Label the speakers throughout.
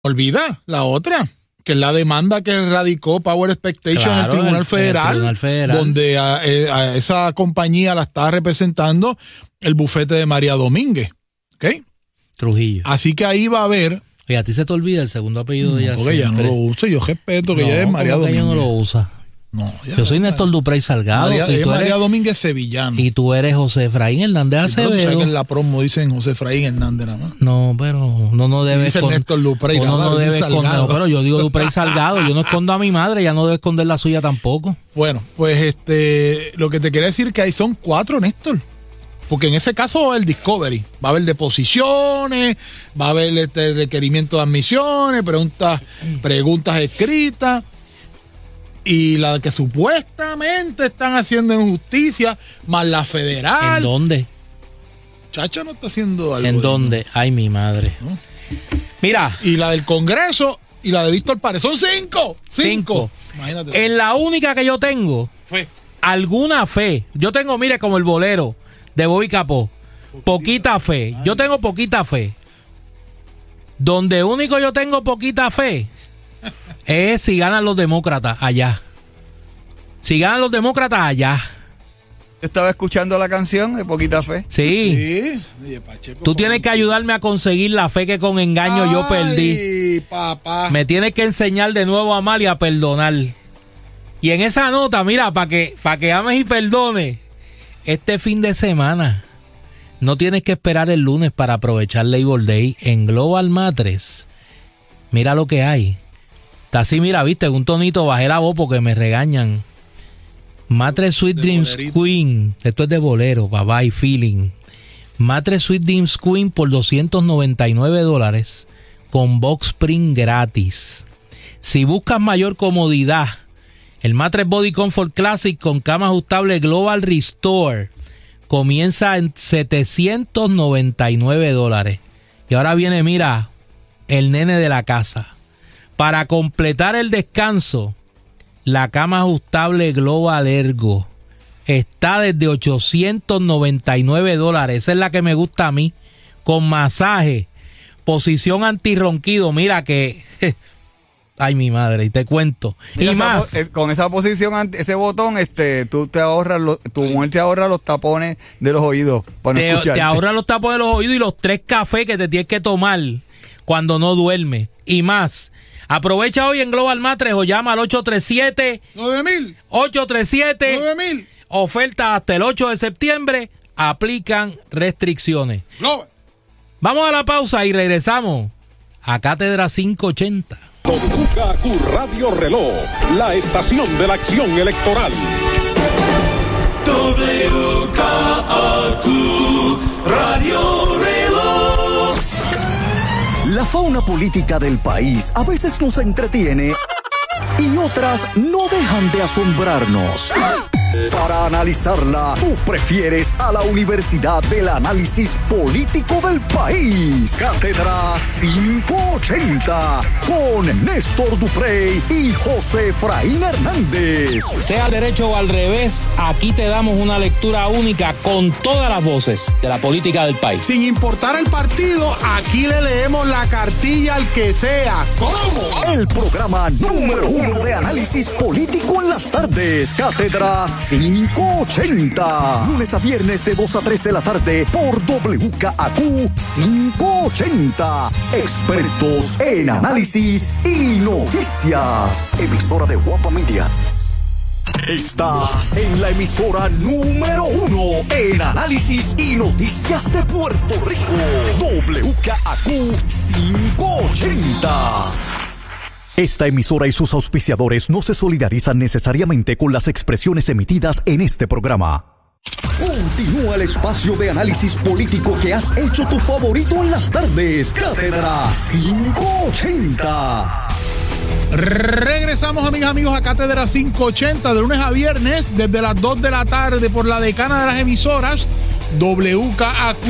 Speaker 1: Olvida la otra, que es la demanda que radicó Power Expectation en el Tribunal Federal, donde a esa compañía la está representando el bufete de María Domínguez. ¿Ok?
Speaker 2: Trujillo.
Speaker 1: Así que ahí va a haber...
Speaker 2: Oye, a ti se te olvida el segundo apellido de ella.
Speaker 1: Porque ella no lo usa. Yo respeto que ella es María Domínguez.
Speaker 2: Ella no lo usa.
Speaker 1: No,
Speaker 2: yo soy Néstor Duprey Salgado.
Speaker 1: María Domínguez Sevillano.
Speaker 2: Y tú eres José Efraín Hernández Acevedo.
Speaker 1: ¿Sabes que en la promo dicen José Efraín Hernández nada más?
Speaker 2: No, pero no debes
Speaker 1: esconder. Néstor Duprey,
Speaker 2: no debe esconder. No, pero yo digo Duprey Salgado. Yo no escondo a mi madre, ella no debe esconder la suya tampoco.
Speaker 1: Bueno, pues lo que te quería decir que ahí son 4, Néstor. Porque en ese caso va a haber discovery, va a haber deposiciones, va a haber requerimiento de admisiones, preguntas escritas. Y la que supuestamente están haciendo en justicia, más la federal.
Speaker 2: ¿En dónde?
Speaker 1: Chacha no está haciendo algo.
Speaker 2: ¿En dónde? Ay, mi madre. ¿No? Mira.
Speaker 1: Y la del Congreso y la de Víctor Párez. Son 5. 5.
Speaker 2: Imagínate. En la única que yo tengo, alguna fe. Yo tengo, mire, como el bolero de Bobby Capó. Poquita fe. Yo tengo poquita fe. Donde único yo tengo poquita fe es si ganan los demócratas allá. Si ganan los demócratas allá.
Speaker 3: Estaba escuchando la canción de Poquita Fe.
Speaker 2: Sí. Tú tienes que ayudarme a conseguir la fe que con engaño yo perdí.
Speaker 1: Papá.
Speaker 2: Me tienes que enseñar de nuevo a amar y a perdonar. Y en esa nota, mira, para que ames y perdones, este fin de semana no tienes que esperar el lunes para aprovechar Labor Day en Global Mattress. Mira lo que hay. Está así, mira, viste, un tonito bajé la voz porque me regañan. Mattress Sweet Dreams Queen. Esto es de bolero, bye y feeling. Mattress Sweet Dreams Queen por $299 con box spring gratis. Si buscas mayor comodidad, el Mattress Body Comfort Classic con cama ajustable Global Restore comienza en $799. Y ahora viene, mira, el nene de la casa. Para completar el descanso, la cama ajustable Global Ergo está desde $899. Esa es la que me gusta a mí. Con masaje, posición antirronquido. Mira que... Ay, mi madre, y te cuento. Mira, y más.
Speaker 3: Con esa posición, ese botón, tú te ahorras, tu mujer te ahorra los tapones de los oídos.
Speaker 2: Te ahorra los tapones de los oídos y los 3 cafés que te tienes que tomar cuando no duermes. Y más. Aprovecha hoy en Global Mattress o llama al 837-9000. 837-9000. Oferta hasta el 8 de septiembre. Aplican restricciones.
Speaker 1: No.
Speaker 2: Vamos a la pausa y regresamos a Cátedra 580.
Speaker 4: WKQ Radio Reloj, la estación de la acción electoral.
Speaker 5: WKQ Radio Reloj.
Speaker 6: La fauna política del país a veces nos entretiene y otras no dejan de asombrarnos. Para analizarla, tú prefieres a la Universidad del Análisis Político del País. Cátedra 580 con Néstor Duprey y José Efraín Hernández.
Speaker 2: Sea al derecho o al revés, aquí te damos una lectura única con todas las voces de la política del país.
Speaker 1: Sin importar el partido, aquí le leemos la cartilla al que sea. ¿Cómo?
Speaker 6: El programa número 1 de análisis político en las tardes. Cátedra 580. Lunes a viernes de 2 a 3 de la tarde por WKQ 580. Expertos en análisis y noticias. Emisora de Guapa Media. Estás en la emisora número 1 en análisis y noticias de Puerto Rico. WKQ 580. Esta emisora y sus auspiciadores no se solidarizan necesariamente con las expresiones emitidas en este programa. Continúa el espacio de análisis político que has hecho tu favorito en las tardes. Cátedra 580.
Speaker 1: Regresamos, amigos, a Cátedra 580 de lunes a viernes desde las 2 de la tarde por la decana de las emisoras WKQ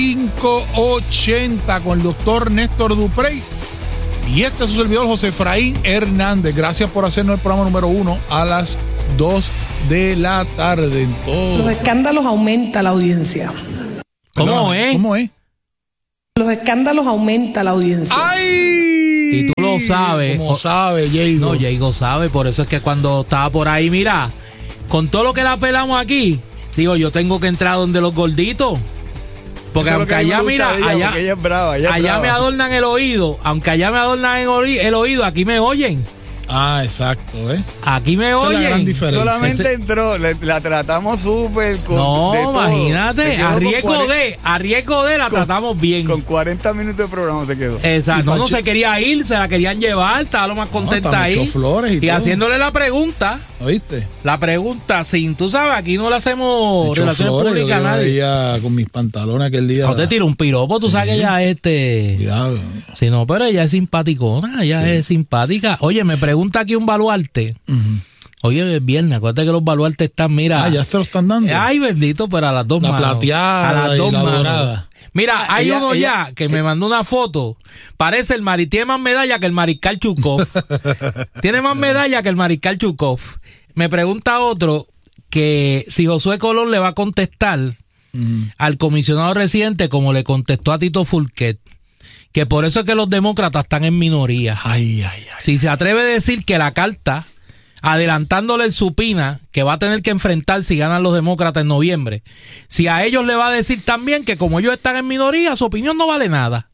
Speaker 1: 580 con el doctor Néstor Duprey. Y este es su servidor José Efraín Hernández. Gracias por hacernos el programa número 1 a las 2 de la tarde. En todo.
Speaker 7: Los escándalos aumenta la audiencia.
Speaker 2: ¿Cómo es?
Speaker 1: ¿Cómo es?
Speaker 7: Los escándalos aumenta la audiencia.
Speaker 1: ¡Ay!
Speaker 2: Jaygo sabe.
Speaker 1: Como sabe, Jaygo.
Speaker 2: No, Jaygo sabe, por eso es que cuando estaba por ahí, mira, con todo lo que la pelamos aquí, digo, yo tengo que entrar donde los gorditos. Porque
Speaker 3: Eso es lo
Speaker 2: aunque
Speaker 3: que a mí me
Speaker 2: allá,
Speaker 3: gusta
Speaker 2: mira,
Speaker 3: de ella,
Speaker 2: allá,
Speaker 3: porque ella es brava, ella es
Speaker 2: allá
Speaker 3: brava.
Speaker 2: me adornan el oído, aunque allá me adornan el oído, aquí me oyen.
Speaker 1: Ah, exacto, ¿eh?
Speaker 2: Aquí me
Speaker 1: Esa es la gran
Speaker 2: oyen.
Speaker 1: diferencia.
Speaker 3: Solamente entró, la tratamos súper con de
Speaker 2: No,
Speaker 3: todo.
Speaker 2: imagínate,
Speaker 3: Se quedó
Speaker 2: a
Speaker 3: con
Speaker 2: riesgo de la
Speaker 3: con-
Speaker 2: tratamos bien.
Speaker 3: Con 40 minutos de programa se quedó.
Speaker 2: Exacto, no
Speaker 1: Fachi-
Speaker 2: se quería ir, se la querían llevar, estaba lo más contenta
Speaker 1: hasta me
Speaker 2: ahí.
Speaker 1: echó flores y todo.
Speaker 2: haciéndole la pregunta,
Speaker 1: ¿Oíste?
Speaker 2: sin, tú sabes, aquí no le hacemos
Speaker 1: Me echó
Speaker 2: relaciones
Speaker 1: flores,
Speaker 2: públicas a
Speaker 1: yo
Speaker 2: nadie.
Speaker 1: veía con mis pantalones aquel día.
Speaker 2: No te tiro un piropo, tú sabes que ella
Speaker 1: Cuidado.
Speaker 2: Sí, no, pero ella es simpaticona, ella es simpática. Oye, me pregunta aquí un baluarte.
Speaker 1: Ujú.
Speaker 2: Oye, es viernes, acuérdate que los baluartes están, mira.
Speaker 1: Ah, ya se lo están dando.
Speaker 2: Ay, bendito, pero a las dos
Speaker 1: La
Speaker 2: manos.
Speaker 1: plateada
Speaker 2: A las
Speaker 1: y
Speaker 2: dos
Speaker 1: la
Speaker 2: manos.
Speaker 1: dorada.
Speaker 2: Mira, hay
Speaker 3: ella-
Speaker 2: uno
Speaker 3: ella-
Speaker 2: ya que me mandó una foto. Parece el tiene más medalla que el mariscal Chukov. Tiene más medalla que el mariscal Chukov. Me pregunta otro que si Josué Colón le va a contestar al comisionado residente como le contestó a Tito Fulquet. Que por eso es que los demócratas están en minoría.
Speaker 1: Ay, ay, ay.
Speaker 2: Si se atreve a decir que la carta, adelantándole el supina que va a tener que enfrentar si ganan los demócratas en noviembre, si a ellos le va a decir también que como ellos están en minoría, su opinión no vale nada.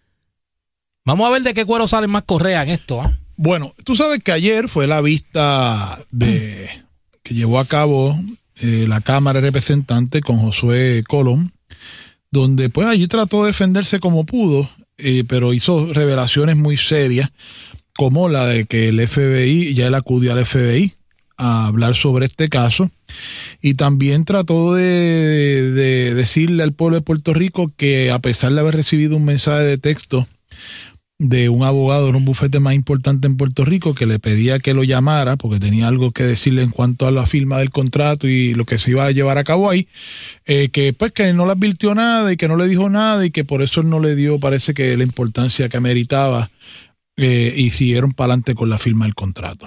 Speaker 2: Vamos a ver de qué cuero salen más correas en esto.
Speaker 1: Bueno, tú sabes que ayer fue la vista que llevó a cabo la Cámara de Representantes con Josué Colón, donde pues allí trató de defenderse como pudo, pero hizo revelaciones muy serias, como la de que el FBI, ya él acudió al FBI a hablar sobre este caso, y también trató de decirle al pueblo de Puerto Rico que a pesar de haber recibido un mensaje de texto de un abogado en un bufete más importante en Puerto Rico que le pedía que lo llamara porque tenía algo que decirle en cuanto a la firma del contrato y lo que se iba a llevar a cabo ahí, que pues que no le advirtió nada y que no le dijo nada y que por eso no le dio, parece que la importancia que ameritaba, y siguieron para adelante con la firma del contrato.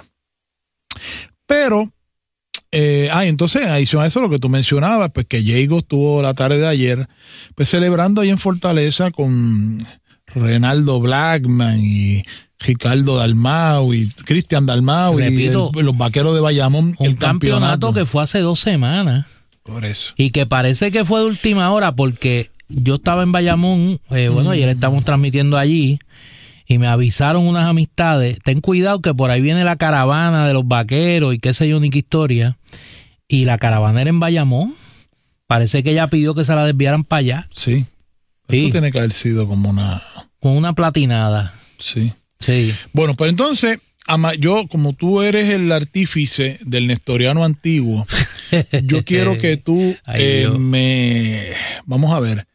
Speaker 1: Pero entonces, adición a eso, lo que tú mencionabas, pues que Jaygo estuvo la tarde de ayer pues celebrando ahí en Fortaleza con Renaldo Blackman y Ricardo Dalmau y Cristian Dalmau.
Speaker 2: Repito,
Speaker 1: y los Vaqueros de Bayamón.
Speaker 2: Un
Speaker 1: el
Speaker 2: campeonato que fue hace 2 semanas
Speaker 1: Por eso.
Speaker 2: y que parece que fue de última hora porque yo estaba en Bayamón, bueno, ayer estamos transmitiendo allí y me avisaron unas amistades, ten cuidado que por ahí viene la caravana de los Vaqueros y qué sé yo, ni qué historia, y la caravana era en Bayamón, parece que ella pidió que se la desviaran para allá.
Speaker 1: Sí.
Speaker 2: Sí.
Speaker 1: Eso tiene que haber sido como una...
Speaker 2: Con una platinada.
Speaker 1: Sí.
Speaker 2: Sí.
Speaker 1: Bueno, pero entonces, yo, como tú eres el artífice del nestoriano antiguo, yo quiero que tú
Speaker 2: Ay, Dios.
Speaker 1: Vamos a ver.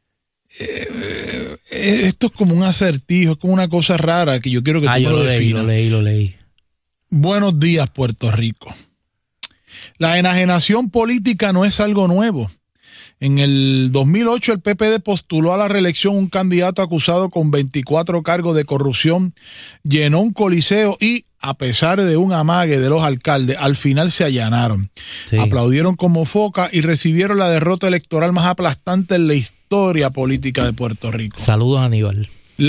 Speaker 1: Esto es como un acertijo, es como una cosa rara que yo quiero que tú me
Speaker 2: yo
Speaker 1: lo
Speaker 2: lo
Speaker 1: definas.
Speaker 2: leí.
Speaker 1: Buenos días, Puerto Rico. La enajenación política no es algo nuevo. En el 2008 el PPD postuló a la reelección un candidato acusado con 24 cargos de corrupción, llenó un coliseo y, a pesar de un amague de los alcaldes, al final se allanaron.
Speaker 2: Sí.
Speaker 1: Aplaudieron como foca y recibieron la derrota electoral más aplastante en la historia política de Puerto Rico.
Speaker 2: Saludos, Aníbal.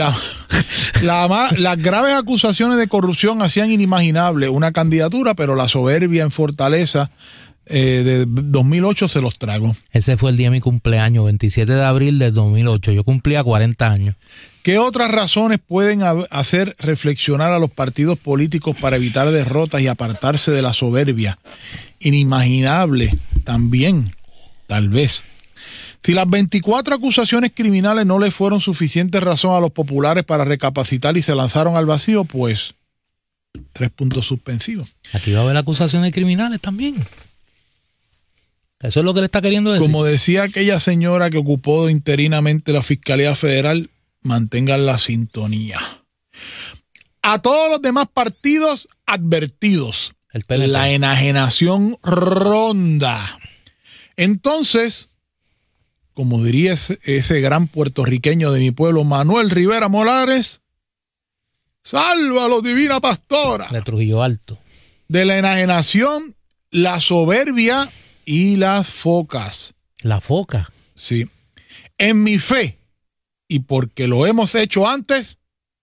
Speaker 1: Las graves acusaciones de corrupción hacían inimaginable una candidatura, pero la soberbia en Fortaleza de 2008 se los tragó.
Speaker 2: Ese fue el día de mi cumpleaños, 27 de abril del 2008. Yo cumplía 40 años.
Speaker 1: ¿Qué otras razones pueden hacer reflexionar a los partidos políticos para evitar derrotas y apartarse de la soberbia? Inimaginable también, tal vez. Si las 24 acusaciones criminales no le fueron suficiente razón a los populares para recapacitar y se lanzaron al vacío, pues 3 puntos suspensivos.
Speaker 2: Aquí va a haber acusaciones criminales también. Eso es lo que le está queriendo decir.
Speaker 1: Como decía aquella señora que ocupó interinamente la Fiscalía Federal, mantengan la sintonía. A todos los demás partidos advertidos,
Speaker 2: El PNP.
Speaker 1: la enajenación ronda. Entonces, como diría ese gran puertorriqueño de mi pueblo, Manuel Rivera Molares, sálvalo, divina pastora.
Speaker 2: De Trujillo Alto.
Speaker 1: De la enajenación, la soberbia y las focas.
Speaker 2: La foca.
Speaker 1: Sí. En mi fe, y porque lo hemos hecho antes,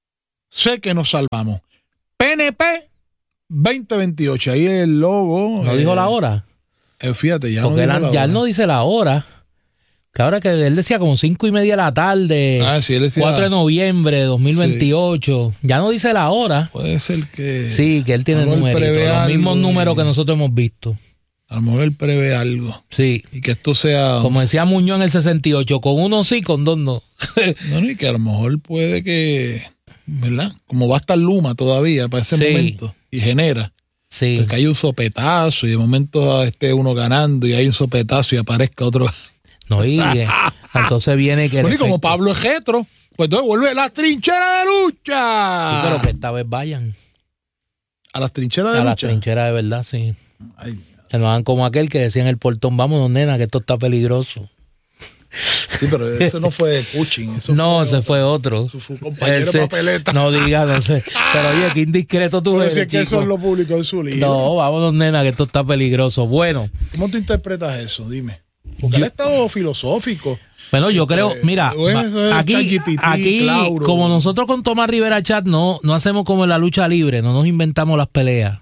Speaker 1: sé que nos salvamos. PNP 2028, ahí el logo.
Speaker 2: ¿No dijo la hora?
Speaker 1: Fíjate, ya
Speaker 2: porque
Speaker 1: no dijo la
Speaker 2: ya
Speaker 1: hora.
Speaker 2: él no dice la hora. Que ahora que él decía como 5:30 de la tarde,
Speaker 1: Sí, él decía
Speaker 2: 4 de noviembre de 2028. Sí. Ya no dice la hora.
Speaker 1: Puede ser que...
Speaker 2: Sí, que él tiene numeritos, los mismos números que nosotros hemos visto.
Speaker 1: A lo mejor él prevé algo.
Speaker 2: Sí.
Speaker 1: Y que esto sea...
Speaker 2: Como decía Muñoz en el 68, con uno sí, con dos no.
Speaker 1: No, y que a lo mejor puede que... ¿Verdad? Como va a estar Luma todavía para ese momento. Y genera.
Speaker 2: Sí.
Speaker 1: Porque hay un sopetazo y de momento esté uno ganando y hay un sopetazo y aparezca otro...
Speaker 2: No, y entonces viene que...
Speaker 1: Bueno, y como Pablo es retro, pues entonces vuelve a las trincheras de lucha.
Speaker 2: Sí, pero que esta vez vayan.
Speaker 1: ¿A las trincheras de lucha?
Speaker 2: A las trincheras de verdad, sí.
Speaker 1: Ay.
Speaker 2: Que no hagan como aquel que decía en el portón, vámonos, nena, que esto está peligroso.
Speaker 1: Sí, pero eso no fue de Cushing.
Speaker 2: Ese fue otro.
Speaker 1: Eso fue un compañero de papeleta.
Speaker 2: No digas, no sé. Pero oye, qué indiscreto tú eres,
Speaker 1: que eso
Speaker 2: chico.
Speaker 1: lo publicó en su libro.
Speaker 2: No, vámonos, nena, que esto está peligroso. Bueno.
Speaker 1: ¿Cómo tú interpretas eso? Dime. Porque él ha estado filosófico.
Speaker 2: Bueno, yo creo, mira, aquí
Speaker 1: Clauro.
Speaker 2: Como nosotros con Tomás Rivera Chat no hacemos como en la lucha libre, no nos inventamos las peleas.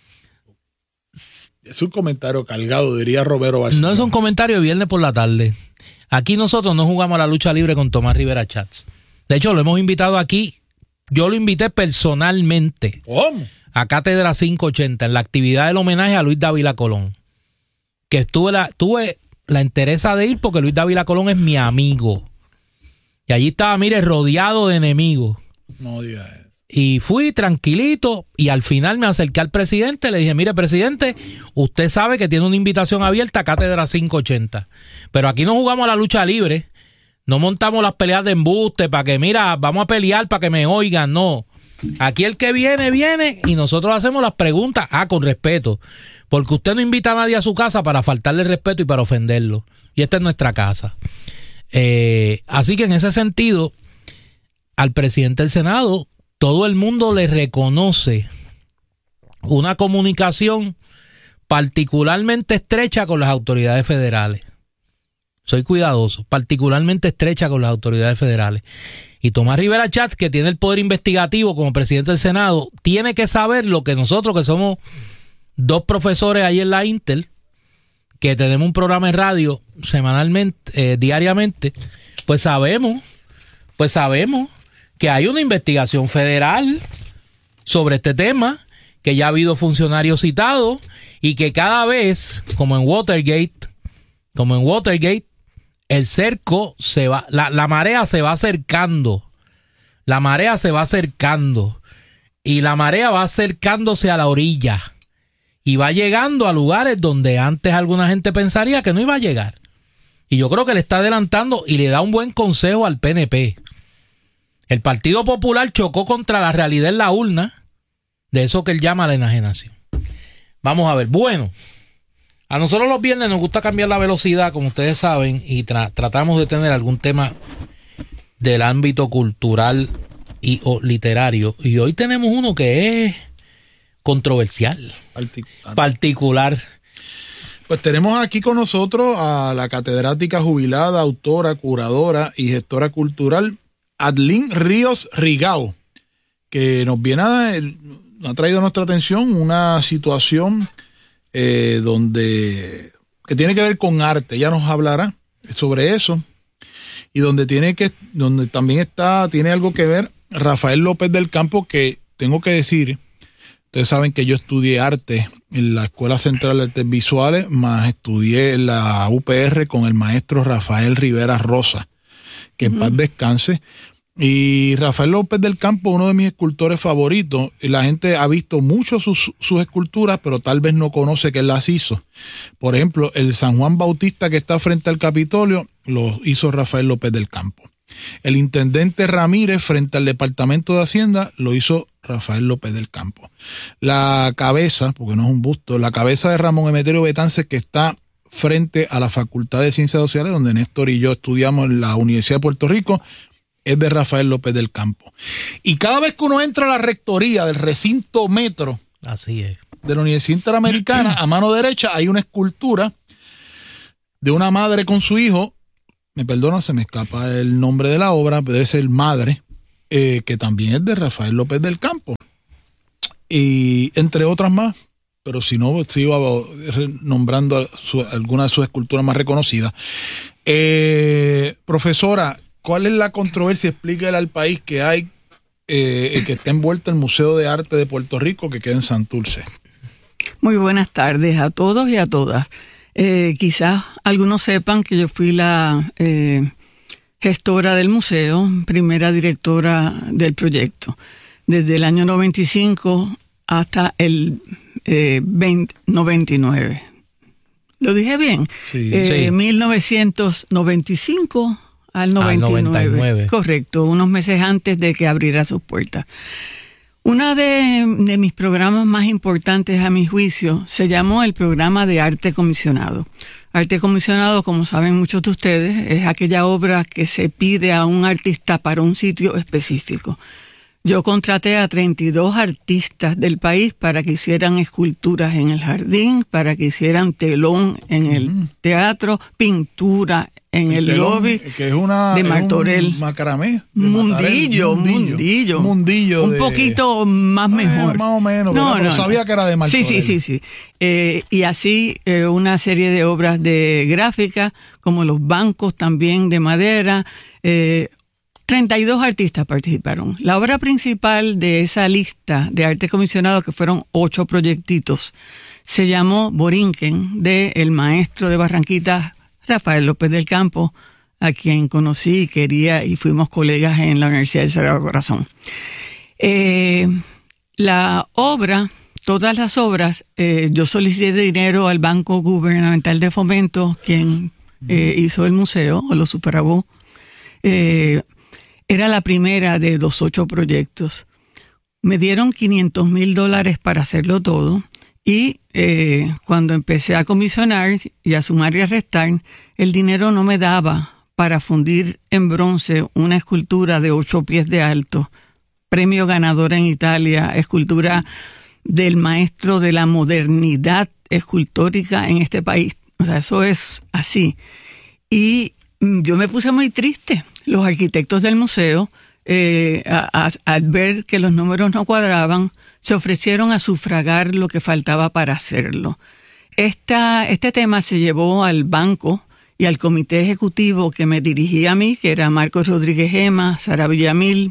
Speaker 1: Es un comentario cargado, diría Roberto Barcelona.
Speaker 2: No es un comentario de viernes por la tarde. Aquí nosotros no jugamos a la lucha libre con Tomás Rivera Chats. De hecho, lo hemos invitado aquí. Yo lo invité personalmente.
Speaker 1: ¿Cómo?
Speaker 2: A Cátedra 580, en la actividad del homenaje a Luis Dávila Colón. Que tuve la entereza de ir porque Luis Dávila Colón es mi amigo. Y allí estaba, mire, rodeado de enemigos.
Speaker 1: No digas eso.
Speaker 2: Y fui tranquilito y al final me acerqué al presidente, le dije, mire, presidente, usted sabe que tiene una invitación abierta a Cátedra 580, pero aquí no jugamos a la lucha libre, no montamos las peleas de embuste para que, mira, vamos a pelear para que me oigan, no. Aquí el que viene, viene y nosotros hacemos las preguntas, con respeto, porque usted no invita a nadie a su casa para faltarle respeto y para ofenderlo, y esta es nuestra casa. Así que en ese sentido, al presidente del Senado, todo el mundo le reconoce una comunicación particularmente estrecha con las autoridades federales. Soy cuidadoso, particularmente estrecha con las autoridades federales. Y Tomás Rivera Chat, que tiene el poder investigativo como presidente del Senado, tiene que saber lo que nosotros, que somos dos profesores ahí en la Intel, que tenemos un programa de radio semanalmente, diariamente, pues sabemos que hay una investigación federal sobre este tema, que ya ha habido funcionarios citados y que cada vez, como en Watergate, el cerco se va, la marea se va acercando. La marea se va acercando y la marea va acercándose a la orilla y va llegando a lugares donde antes alguna gente pensaría que no iba a llegar. Y yo creo que le está adelantando y le da un buen consejo al PNP. El Partido Popular chocó contra la realidad en la urna, de eso que él llama la enajenación. Vamos a ver. Bueno, a nosotros los viernes nos gusta cambiar la velocidad, como ustedes saben, y tratamos de tener algún tema del ámbito cultural o literario. Y hoy tenemos uno que es controversial, particular.
Speaker 1: Pues tenemos aquí con nosotros a la catedrática jubilada, autora, curadora y gestora cultural, Adlín Ríos Rigao, que nos ha traído a nuestra atención una situación que tiene que ver con arte. Ella nos hablará sobre eso y donde también tiene algo que ver Rafael López del Campo, que tengo que decir, ustedes saben que yo estudié arte en la Escuela Central de Artes Visuales, más estudié en la UPR con el maestro Rafael Rivera Rosa, que en paz descanse. Y Rafael López del Campo, uno de mis escultores favoritos, y la gente ha visto mucho sus esculturas, pero tal vez no conoce que él las hizo. Por ejemplo, el San Juan Bautista que está frente al Capitolio, lo hizo Rafael López del Campo. El intendente Ramírez frente al Departamento de Hacienda, lo hizo Rafael López del Campo. La cabeza, porque no es un busto, la cabeza de Ramón Emeterio Betances, que está frente a la Facultad de Ciencias Sociales, donde Néstor y yo estudiamos en la Universidad de Puerto Rico, es de Rafael López del Campo. Y cada vez que uno entra a la rectoría del recinto metro,
Speaker 2: así es,
Speaker 1: de la Universidad Interamericana, a mano derecha hay una escultura de una madre con su hijo. Me perdona, se me escapa el nombre de la obra, pero debe ser Madre. que también es de Rafael López del Campo. Y entre otras más, pero si no, sigo nombrando algunas de sus esculturas más reconocidas. Profesora, ¿cuál es la controversia? Explíquele al país que hay, que está envuelto el Museo de Arte de Puerto Rico, que queda en Santurce.
Speaker 8: Muy buenas tardes a todos y a todas. Quizás algunos sepan que yo fui la gestora del museo, primera directora del proyecto, desde el año 95 hasta el 99. ¿Lo dije bien?
Speaker 2: Sí.
Speaker 8: 1995 al 99. Correcto, unos meses antes de que abriera sus puertas. Uno de mis programas más importantes, a mi juicio, se llamó el programa de arte comisionado. Arte comisionado, como saben muchos de ustedes, es aquella obra que se pide a un artista para un sitio específico. Yo contraté a 32 artistas del país para que hicieran esculturas en el jardín, para que hicieran telón en el teatro, pintura en el telón, lobby,
Speaker 1: que es una,
Speaker 8: de Martorell.
Speaker 1: Macramé.
Speaker 8: Mundillo. Un poquito más mejor.
Speaker 1: Más o menos, pero sabía que era de Martorell.
Speaker 8: Sí. Y así una serie de obras de gráfica, como los bancos también de madera. 32 artistas participaron. La obra principal de esa lista de arte comisionado, que fueron 8 proyectitos, se llamó Borinquen, de el maestro de Barranquita, Rafael López del Campo, a quien conocí y quería, y fuimos colegas en la Universidad del Sagrado Corazón. La obra, todas las obras, yo solicité dinero al Banco Gubernamental de Fomento, quien hizo el museo, o lo sufragó. Era la primera de los 8 proyectos. Me dieron $500,000 para hacerlo todo, y cuando empecé a comisionar y a sumar y a restar, el dinero no me daba para fundir en bronce una escultura de 8 pies de alto, premio ganador en Italia, escultura del maestro de la modernidad escultórica en este país. O sea, eso es así. Y yo me puse muy triste. Los arquitectos del museo, al ver que los números no cuadraban, se ofrecieron a sufragar lo que faltaba para hacerlo. Este tema se llevó al banco y al comité ejecutivo que me dirigía a mí, que era Marcos Rodríguez Gema, Sara Villamil,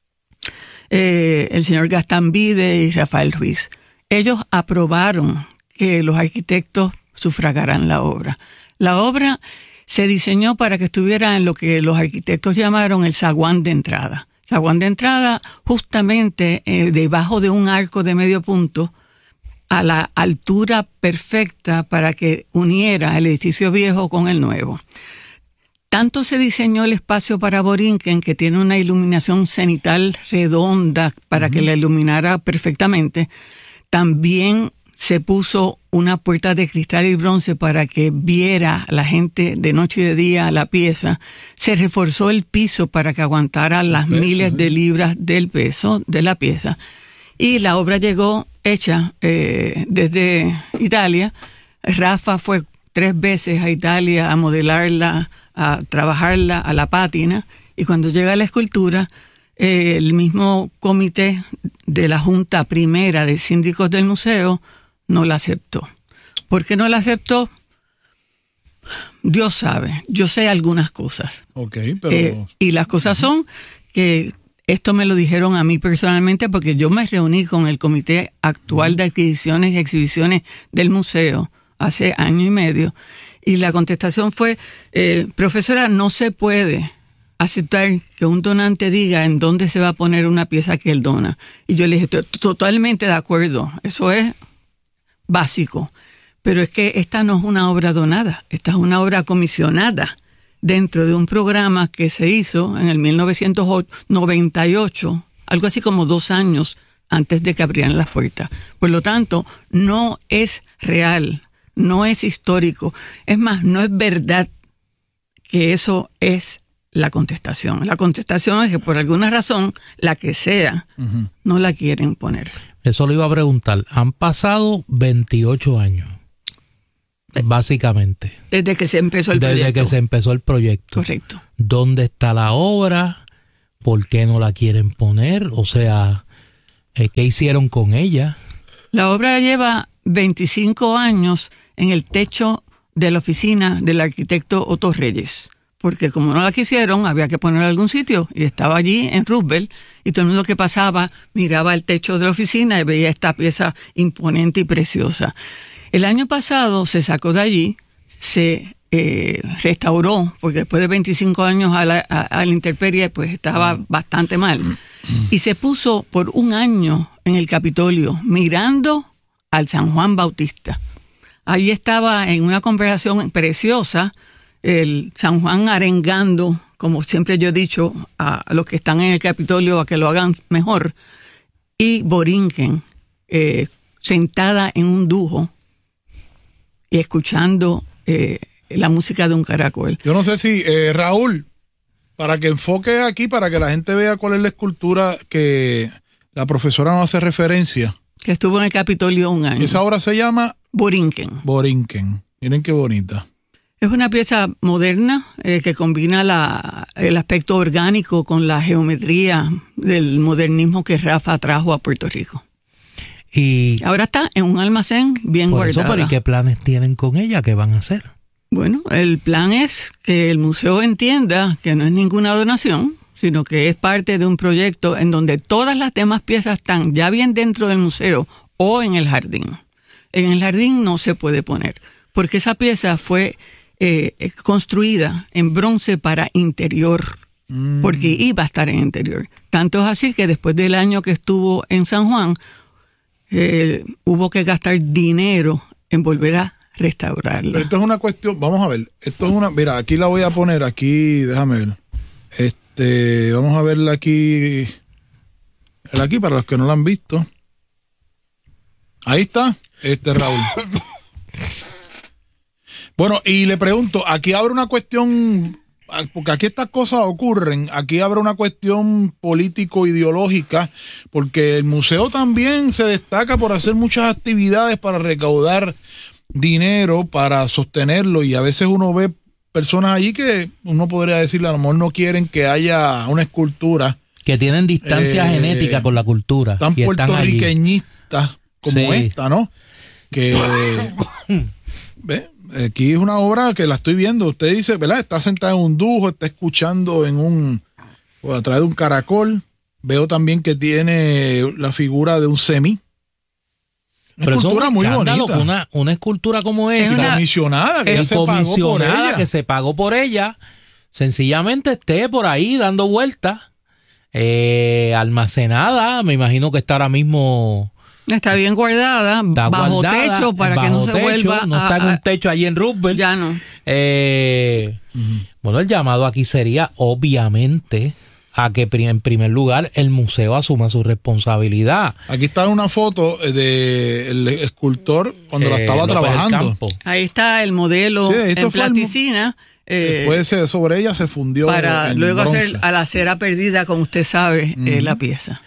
Speaker 8: el señor Gastán Vide y Rafael Ruiz. Ellos aprobaron que los arquitectos sufragaran la obra. La obra se diseñó para que estuviera en lo que los arquitectos llamaron el zaguán de entrada. Zaguán de entrada justamente debajo de un arco de medio punto, a la altura perfecta para que uniera el edificio viejo con el nuevo. Tanto se diseñó el espacio para Borinquen, que tiene una iluminación cenital redonda para que la iluminara perfectamente. También se puso una puerta de cristal y bronce para que viera la gente de noche y de día la pieza. Se reforzó el piso para que aguantara las miles de libras del peso de la pieza. Y la obra llegó hecha desde Italia. Rafa fue 3 veces a Italia a modelarla, a trabajarla a la pátina. Y cuando llega la escultura, el mismo comité de la Junta Primera de Síndicos del Museo no la aceptó. ¿Por qué no la aceptó? Dios sabe. Yo sé algunas cosas.
Speaker 1: Pero...
Speaker 8: y las cosas son que esto me lo dijeron a mí personalmente, porque yo me reuní con el comité actual de adquisiciones y exhibiciones del museo hace 1 año y medio. Y la contestación fue, profesora, no se puede aceptar que un donante diga en dónde se va a poner una pieza que él dona. Y yo le dije, totalmente de acuerdo. Eso es básico, pero es que esta no es una obra donada, esta es una obra comisionada dentro de un programa que se hizo en el 1998, algo así como 2 años antes de que abrieran las puertas. Por lo tanto, no es real, no es histórico, es más, no es verdad que eso es la contestación. La contestación es que por alguna razón, la que sea, no la quieren poner.
Speaker 2: Eso lo iba a preguntar. Han pasado 28 años, básicamente.
Speaker 8: Desde que se empezó el proyecto.
Speaker 2: Desde que se empezó el proyecto.
Speaker 8: Correcto.
Speaker 2: ¿Dónde está la obra? ¿por qué no la quieren poner? O sea, ¿qué hicieron con ella?
Speaker 8: La obra lleva 25 años en el techo de la oficina del arquitecto Otto Reyes, porque como no la quisieron, había que ponerla en algún sitio, y estaba allí en Roosevelt, y todo el mundo que pasaba miraba el techo de la oficina y veía esta pieza imponente y preciosa. El año pasado se sacó de allí, se restauró, porque después de 25 años a la intemperie, pues estaba bastante mal, y se puso por un año en el Capitolio, mirando al San Juan Bautista. Ahí estaba en una conversación preciosa, el San Juan arengando, como siempre yo he dicho, a los que están en el Capitolio a que lo hagan mejor, y Borinquen sentada en un dujo y escuchando la música de un caracol.
Speaker 1: Yo no sé si, Raúl, para que enfoque aquí, para que la gente vea cuál es la escultura que la profesora nos hace referencia. Que
Speaker 8: estuvo en el Capitolio un año.
Speaker 1: Esa obra se llama
Speaker 8: Borinquen.
Speaker 1: Borinquen. Miren qué bonita.
Speaker 8: Es una pieza moderna que combina el aspecto orgánico con la geometría del modernismo que Rafa trajo a Puerto Rico. Y ahora está en un almacén bien guardada.
Speaker 2: ¿Pero y qué planes tienen con ella? ¿Qué van a hacer?
Speaker 8: Bueno, el plan es que el museo entienda que no es ninguna donación, sino que es parte de un proyecto en donde todas las demás piezas están ya bien dentro del museo o en el jardín. En el jardín no se puede poner, porque esa pieza fue construida en bronce para interior, porque iba a estar en interior. Tanto es así que después del año que estuvo en San Juan, hubo que gastar dinero en volver a restaurarla.
Speaker 1: Pero esto es una cuestión, vamos a ver, esto es una, mira, aquí la voy a poner, aquí, déjame ver. Vamos a verla aquí para los que no la han visto. Ahí está, Raúl. Bueno, y le pregunto, aquí abre una cuestión, porque aquí estas cosas ocurren, aquí abre una cuestión político-ideológica, porque el museo también se destaca por hacer muchas actividades para recaudar dinero, para sostenerlo, y a veces uno ve personas allí que uno podría decirle a lo mejor no quieren que haya una escultura.
Speaker 2: Que tienen distancia genética con la cultura.
Speaker 1: Tan puertorriqueñistas como esta, ¿no? Que ve, aquí es una obra que la estoy viendo. Usted dice, ¿verdad? Está sentada en un dujo, está escuchando a través de un caracol. Veo también que tiene la figura de un semí. Una escultura muy bonita.
Speaker 2: Una escultura como esa.
Speaker 1: Comisionada,
Speaker 2: que se pagó por ella. Sencillamente esté por ahí dando vueltas. Almacenada. Me imagino que está ahora mismo.
Speaker 8: Está bien guardada. Bajo techo para que no se vuelva.
Speaker 2: No está en un techo allí en Roosevelt.
Speaker 8: Ya no.
Speaker 2: Bueno, el llamado aquí sería, obviamente, a que en primer lugar el museo asuma su responsabilidad.
Speaker 1: Aquí está una foto del escultor cuando la estaba trabajando.
Speaker 8: Ahí está el modelo en plasticina.
Speaker 1: Después sobre ella se fundió
Speaker 8: para luego bronce. Hacer a la cera perdida, como usted sabe, la pieza.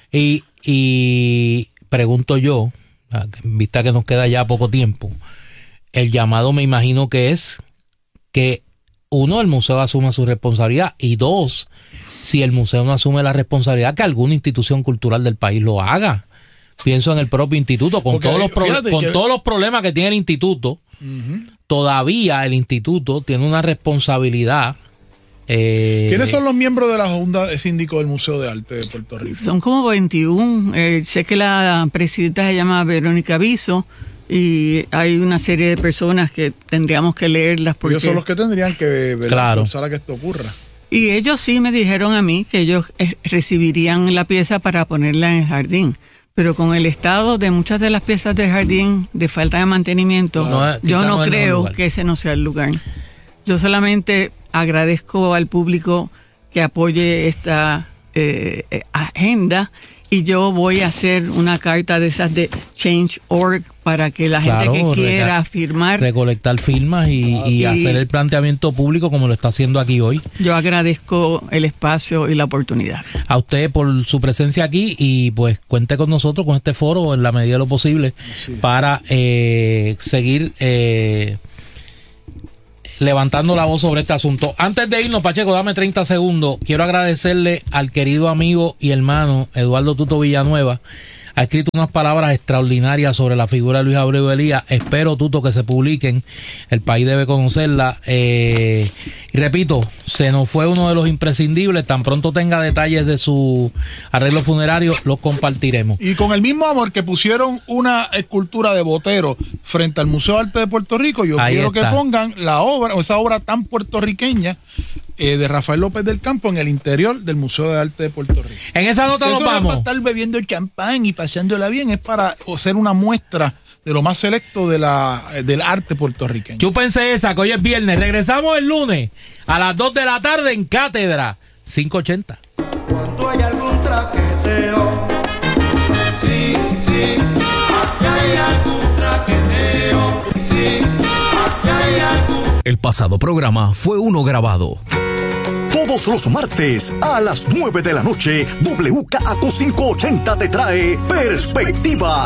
Speaker 2: Y pregunto yo, en vista que nos queda ya poco tiempo, el llamado me imagino que es que uno, el museo asuma su responsabilidad, y dos, si el museo no asume la responsabilidad, que alguna institución cultural del país lo haga. Pienso en el propio instituto, con todos los problemas que tiene el instituto, todavía el instituto tiene una responsabilidad.
Speaker 1: ¿Quiénes son los miembros de la Junta de Síndico del Museo de Arte de Puerto Rico?
Speaker 8: Son como 21. Sé que la presidenta se llama Verónica Viso, y hay una serie de personas que tendríamos que leerlas. Porque
Speaker 1: ellos son los que tendrían que forzar a que esto ocurra.
Speaker 8: Y ellos sí me dijeron a mí que ellos recibirían la pieza para ponerla en el jardín. Pero con el estado de muchas de las piezas del jardín, de falta de mantenimiento, yo no creo que ese no sea el lugar. Yo solamente agradezco al público que apoye esta agenda, y yo voy a hacer una carta de esas de Change.org para que la gente que quiera firmar,
Speaker 2: recolectar firmas y hacer el planteamiento público como lo está haciendo aquí hoy.
Speaker 8: Yo agradezco el espacio y la oportunidad.
Speaker 2: A usted por su presencia aquí, y pues cuente con nosotros, con este foro, en la medida de lo posible, para seguir levantando la voz sobre este asunto. Antes de irnos, Pacheco, dame 30 segundos. Quiero agradecerle al querido amigo y hermano Eduardo Tuto Villanueva. Ha escrito unas palabras extraordinarias sobre la figura de Luis Abreu Elías. Espero, Tuto, que se publiquen. El país debe conocerla. Y repito, se nos fue uno de los imprescindibles. Tan pronto tenga detalles de su arreglo funerario, los compartiremos.
Speaker 1: Y con el mismo amor que pusieron una escultura de Botero frente al Museo de Arte de Puerto Rico, yo
Speaker 2: Ahí
Speaker 1: quiero
Speaker 2: está.
Speaker 1: que pongan la obra, o esa obra tan puertorriqueña de Rafael López del Campo en el interior del Museo de Arte de Puerto Rico.
Speaker 2: En esa nota
Speaker 1: Eso
Speaker 2: nos
Speaker 1: no es
Speaker 2: vamos.
Speaker 1: para estar bebiendo champán y pasándola bien, es para hacer una muestra de lo más selecto de del arte puertorriqueño.
Speaker 2: Chúpense esa, que hoy es viernes. Regresamos el lunes a las 2 de la tarde en Cátedra 580.
Speaker 9: Cuando hay algún traqueteo, sí, aquí hay algún traqueteo, sí, aquí hay algún.
Speaker 6: El pasado programa fue uno grabado. Todos los martes a las 9 de la noche, WKAQ 580 te trae Perspectiva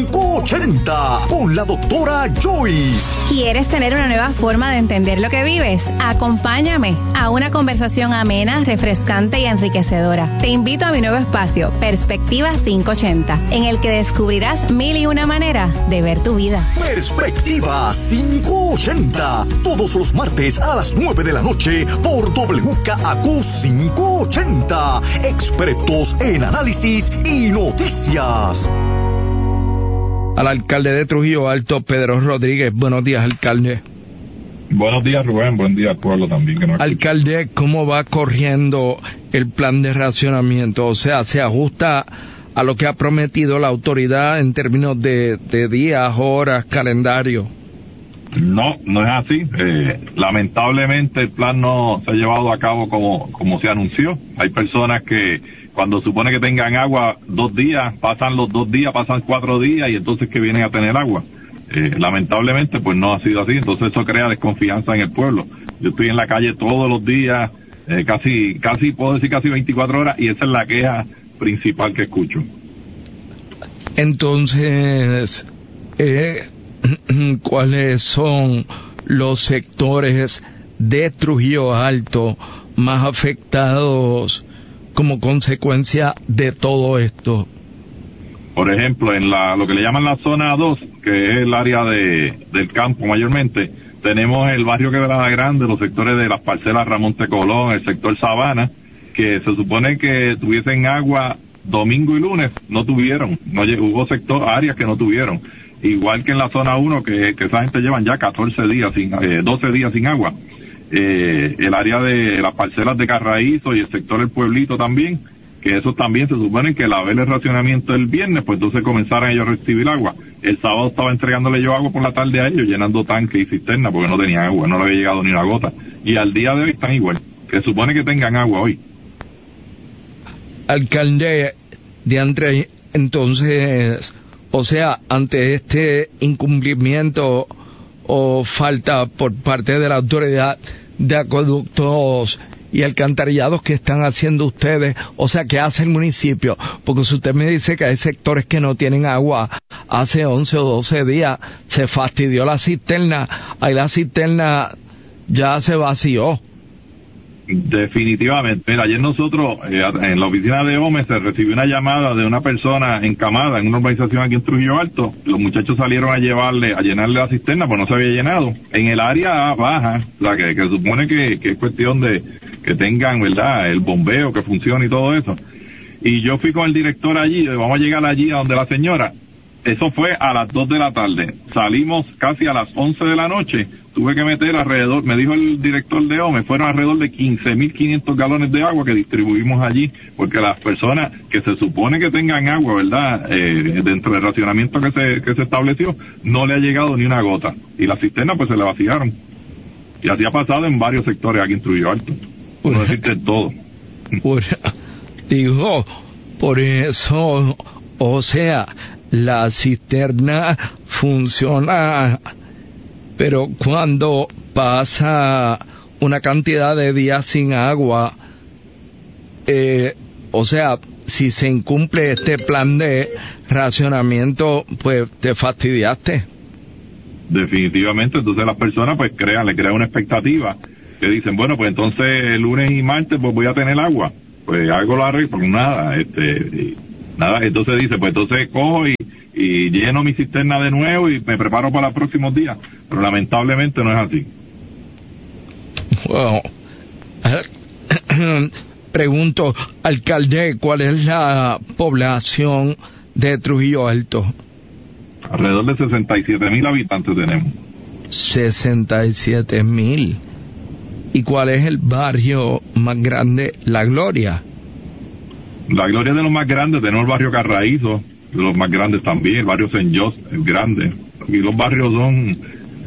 Speaker 6: 580 con la doctora Joyce.
Speaker 10: ¿Quieres tener una nueva forma de entender lo que vives? Acompáñame a una conversación amena, refrescante y enriquecedora. Te invito a mi nuevo espacio, Perspectiva 580, en el que descubrirás 1001 maneras de ver tu vida.
Speaker 6: Perspectiva 580, todos los martes a las 9 de la noche por WKAQ 580, expertos en análisis y noticias.
Speaker 11: Al alcalde de Trujillo Alto, Pedro Rodríguez. Buenos días, alcalde.
Speaker 12: Buenos días, Rubén. Buen día al pueblo también. Que nos
Speaker 11: alcalde, ¿cómo va corriendo el plan de racionamiento? O sea, ¿se ajusta a lo que ha prometido la autoridad en términos de días, horas, calendario?
Speaker 12: No es así. Lamentablemente el plan no se ha llevado a cabo como se anunció. Hay personas que cuando supone que tengan agua 2 días, pasan los 2 días, pasan 4 días y entonces que vienen a tener agua. Lamentablemente pues no ha sido así, entonces eso crea desconfianza en el pueblo. Yo estoy en la calle todos los días, casi puedo decir casi 24 horas y esa es la queja principal que escucho.
Speaker 11: Entonces, ¿cuáles son los sectores de Trujillo Alto más afectados como consecuencia de todo esto?
Speaker 12: Por ejemplo, en lo que le llaman la zona 2, que es el área del campo mayormente, tenemos el barrio Quebrada Grande, los sectores de las parcelas Ramón T. Colón, el sector Sabana, que se supone que tuviesen agua domingo y lunes, no tuvieron, hubo áreas que no tuvieron. Igual que en la zona 1, que esa gente llevan ya 12 días sin agua. El área de las parcelas de Carraízo y el sector del Pueblito también, que esos también se suponen que al haber el racionamiento el viernes, pues entonces comenzaron ellos a recibir agua. El sábado estaba entregándole yo agua por la tarde a ellos, llenando tanques y cisternas, porque no tenían agua, no le había llegado ni una gota. Y al día de hoy están igual, que supone que tengan agua hoy.
Speaker 11: Alcalde Diantre, entonces, o sea, ante este incumplimiento o falta por parte de la autoridad de acueductos y alcantarillados que están haciendo ustedes, o sea, ¿qué hace el municipio? Porque si usted me dice que hay sectores que no tienen agua hace 11 o 12 días, se fastidió la cisterna, ahí la cisterna ya se vació.
Speaker 12: Definitivamente. Mira, ayer nosotros en la oficina de OME se recibió una llamada de una persona encamada en una urbanización aquí en Trujillo Alto. Los muchachos salieron a llenarle la cisterna, pues no se había llenado. En el área baja, o sea, que supone que es cuestión de que tengan, ¿verdad?, el bombeo que funcione y todo eso. Y yo fui con el director allí, vamos a llegar allí a donde la señora. Eso fue a las 2 de la tarde. Salimos casi a las 11 de la noche. Tuve que meter alrededor, me dijo el director de OME, fueron alrededor de 15.500 galones de agua que distribuimos allí, porque las personas que se supone que tengan agua, ¿verdad?, dentro del racionamiento que se estableció, no le ha llegado ni una gota. Y las cisternas pues se le vaciaron. Y así ha pasado en varios sectores aquí en Trujillo Alto. No existe todo.
Speaker 11: Por eso, o sea, la cisterna funciona, pero cuando pasa una cantidad de días sin agua, o sea, si se incumple este plan de racionamiento, pues te fastidiaste.
Speaker 12: definitivamente. Entonces las personas pues le crean una expectativa que dicen, bueno, pues entonces el lunes y martes pues voy a tener agua, pues algo lo arreglo, pues nada, nada, entonces dice, pues entonces cojo y lleno mi cisterna de nuevo y me preparo para los próximos días, pero lamentablemente no es así.
Speaker 11: Wow. Pregunto, alcalde, ¿cuál es la población de Trujillo Alto?
Speaker 12: Alrededor de 67,000 habitantes tenemos.
Speaker 11: 67,000. ¿Y cuál es el barrio más grande? La Gloria.
Speaker 12: La Gloria es de los más grandes. Tenemos el barrio Carraízo, de los más grandes también. El barrio Saint Joseph es grande. Aquí los barrios son,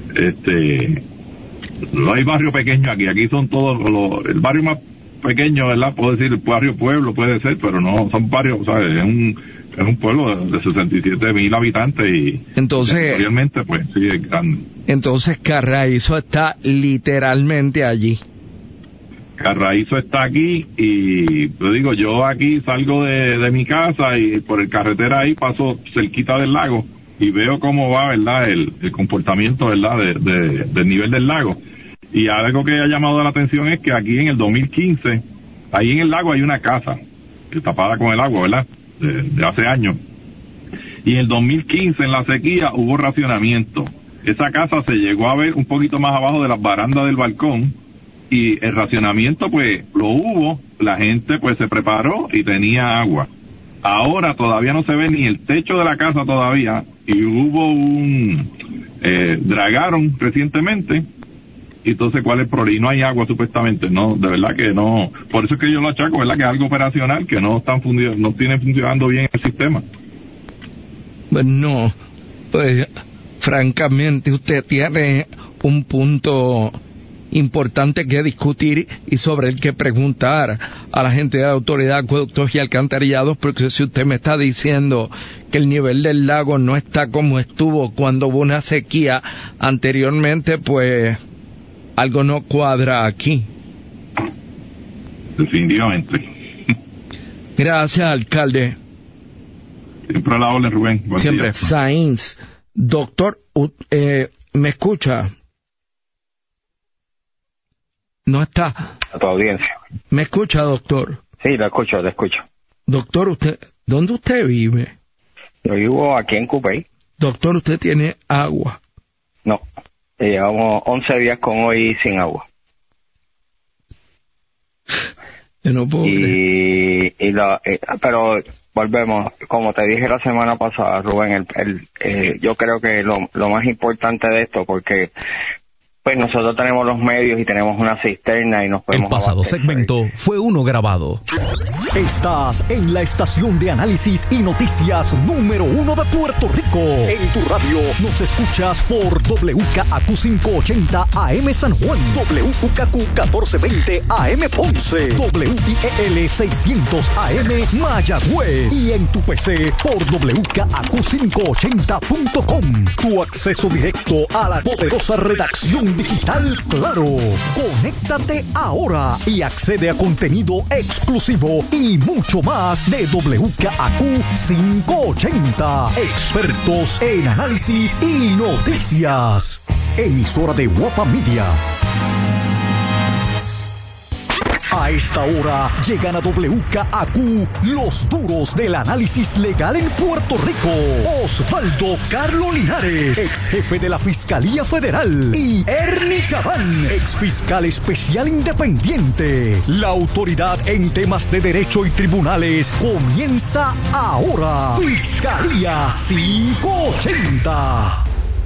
Speaker 12: no hay barrio pequeño aquí. Aquí son todos el barrio más pequeño, ¿verdad? Puedo decir el barrio Pueblo, puede ser, pero no, son barrios, ¿sabes? Es un pueblo de 67,000 habitantes y
Speaker 11: entonces,
Speaker 12: realmente pues sí es grande.
Speaker 11: Entonces Carraízo está literalmente allí.
Speaker 12: Carraízo está aquí y te digo, yo aquí salgo de mi casa y por el carretera ahí paso cerquita del lago y veo cómo va, ¿verdad? El comportamiento, ¿verdad? Del nivel del lago. Y algo que ha llamado la atención es que aquí en el 2015, ahí en el lago hay una casa tapada con el agua, ¿verdad? De hace años. Y en el 2015, en la sequía, hubo racionamiento. Esa casa se llegó a ver un poquito más abajo de las barandas del balcón y el racionamiento, pues, lo hubo. La gente, pues, se preparó y tenía agua. Ahora todavía no se ve ni el techo de la casa todavía y hubo dragaron recientemente. Y entonces, ¿cuál es el problema? Y no hay agua, supuestamente. No, de verdad que no. Por eso es que yo lo achaco, ¿verdad? Que es algo operacional, que no tiene funcionando bien el sistema.
Speaker 11: Pues no. Pues, francamente, usted tiene un punto importante que discutir y sobre el que preguntar a la gente de la Autoridad de Acueductos y Alcantarillados, porque si usted me está diciendo que el nivel del lago no está como estuvo cuando hubo una sequía anteriormente, pues algo no cuadra aquí.
Speaker 12: Definitivamente.
Speaker 11: Gracias, alcalde.
Speaker 12: Siempre a la orden, Rubén. Buen
Speaker 11: siempre.
Speaker 12: día.
Speaker 11: Sainz. Doctor, ¿me escucha? No está.
Speaker 13: A tu audiencia.
Speaker 11: ¿Me escucha, doctor?
Speaker 13: Sí, lo escucho.
Speaker 11: Doctor, ¿dónde usted vive?
Speaker 13: Yo vivo aquí en Cupey.
Speaker 11: Doctor, ¿usted tiene agua?
Speaker 13: No. Llevamos 11 días con hoy sin agua.
Speaker 11: Yo no puedo creer.
Speaker 13: Pero volvemos, como te dije la semana pasada, Rubén, yo creo que lo más importante de esto, porque pues nosotros tenemos los medios y tenemos una cisterna y nos podemos
Speaker 14: El pasado segmento fue uno grabado.
Speaker 6: Estás en la estación de análisis y noticias número 1 de Puerto Rico. En tu radio nos escuchas por WKAQ 580 AM San Juan, WKQ 1420 AM Ponce, WIEL 600 AM Mayagüez y en tu PC por WKAQ580.com. Tu acceso directo a la poderosa redacción digital Claro. Conéctate ahora y accede a contenido exclusivo y mucho más de WKAQ 580. Expertos en análisis y noticias. Emisora de Guapa Media. A esta hora llegan a WKAQ los duros del análisis legal en Puerto Rico. Osvaldo Carlos Linares, ex jefe de la Fiscalía Federal, y Ernie Cabán, ex fiscal especial independiente. La autoridad en temas de derecho y tribunales comienza ahora. Fiscalía 580.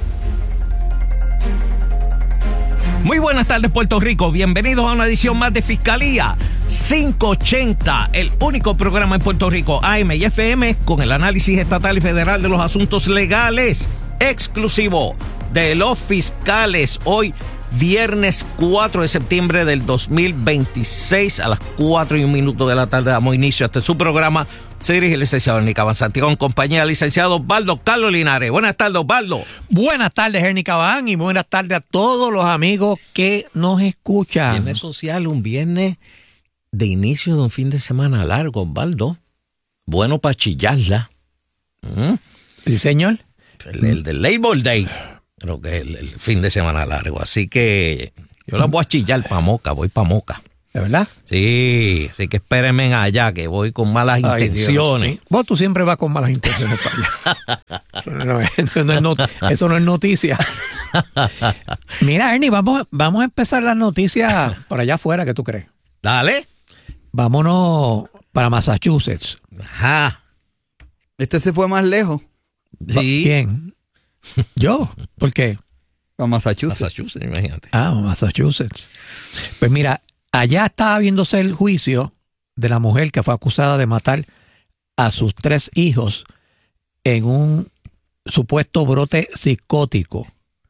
Speaker 15: Muy buenas tardes, Puerto Rico. Bienvenidos a una edición más de Fiscalía 580, el único programa en Puerto Rico, AM y FM, con el análisis estatal y federal de los asuntos legales, exclusivo de los fiscales. Hoy, viernes 4 de septiembre del 2026, a las 4:01 de la tarde, damos inicio a este su programa. Se dirige el licenciado Ernie Cabán Santiago en compañía del licenciado Osvaldo Carlos Linares. Buenas tardes, Osvaldo.
Speaker 16: Buenas tardes, Ernie Cabán, y buenas tardes a todos los amigos que nos escuchan.
Speaker 15: Viernes social, un viernes de inicio de un fin de semana largo, Osvaldo. Bueno para chillarla.
Speaker 16: Sí, señor.
Speaker 15: El del Labor Day. Creo que el fin de semana largo. Así que yo las voy a chillar para Moca, voy para Moca.
Speaker 16: ¿De verdad?
Speaker 15: Sí, así que espérenme allá, que voy con malas intenciones.
Speaker 16: Dios. Vos tú siempre vas con malas intenciones para allá. Eso no es noticia. Mira, Ernie, vamos a empezar las noticias por allá afuera, ¿qué tú crees?
Speaker 15: Dale.
Speaker 16: Vámonos para Massachusetts.
Speaker 15: Ajá.
Speaker 3: Este se fue más lejos.
Speaker 15: Sí.
Speaker 16: ¿Quién? ¿Yo? ¿Por qué?
Speaker 3: A Massachusetts.
Speaker 15: Massachusetts, imagínate.
Speaker 16: Massachusetts. Pues mira, allá estaba viéndose el juicio de la mujer que fue acusada de matar a sus 3 hijos en un supuesto brote psicótico.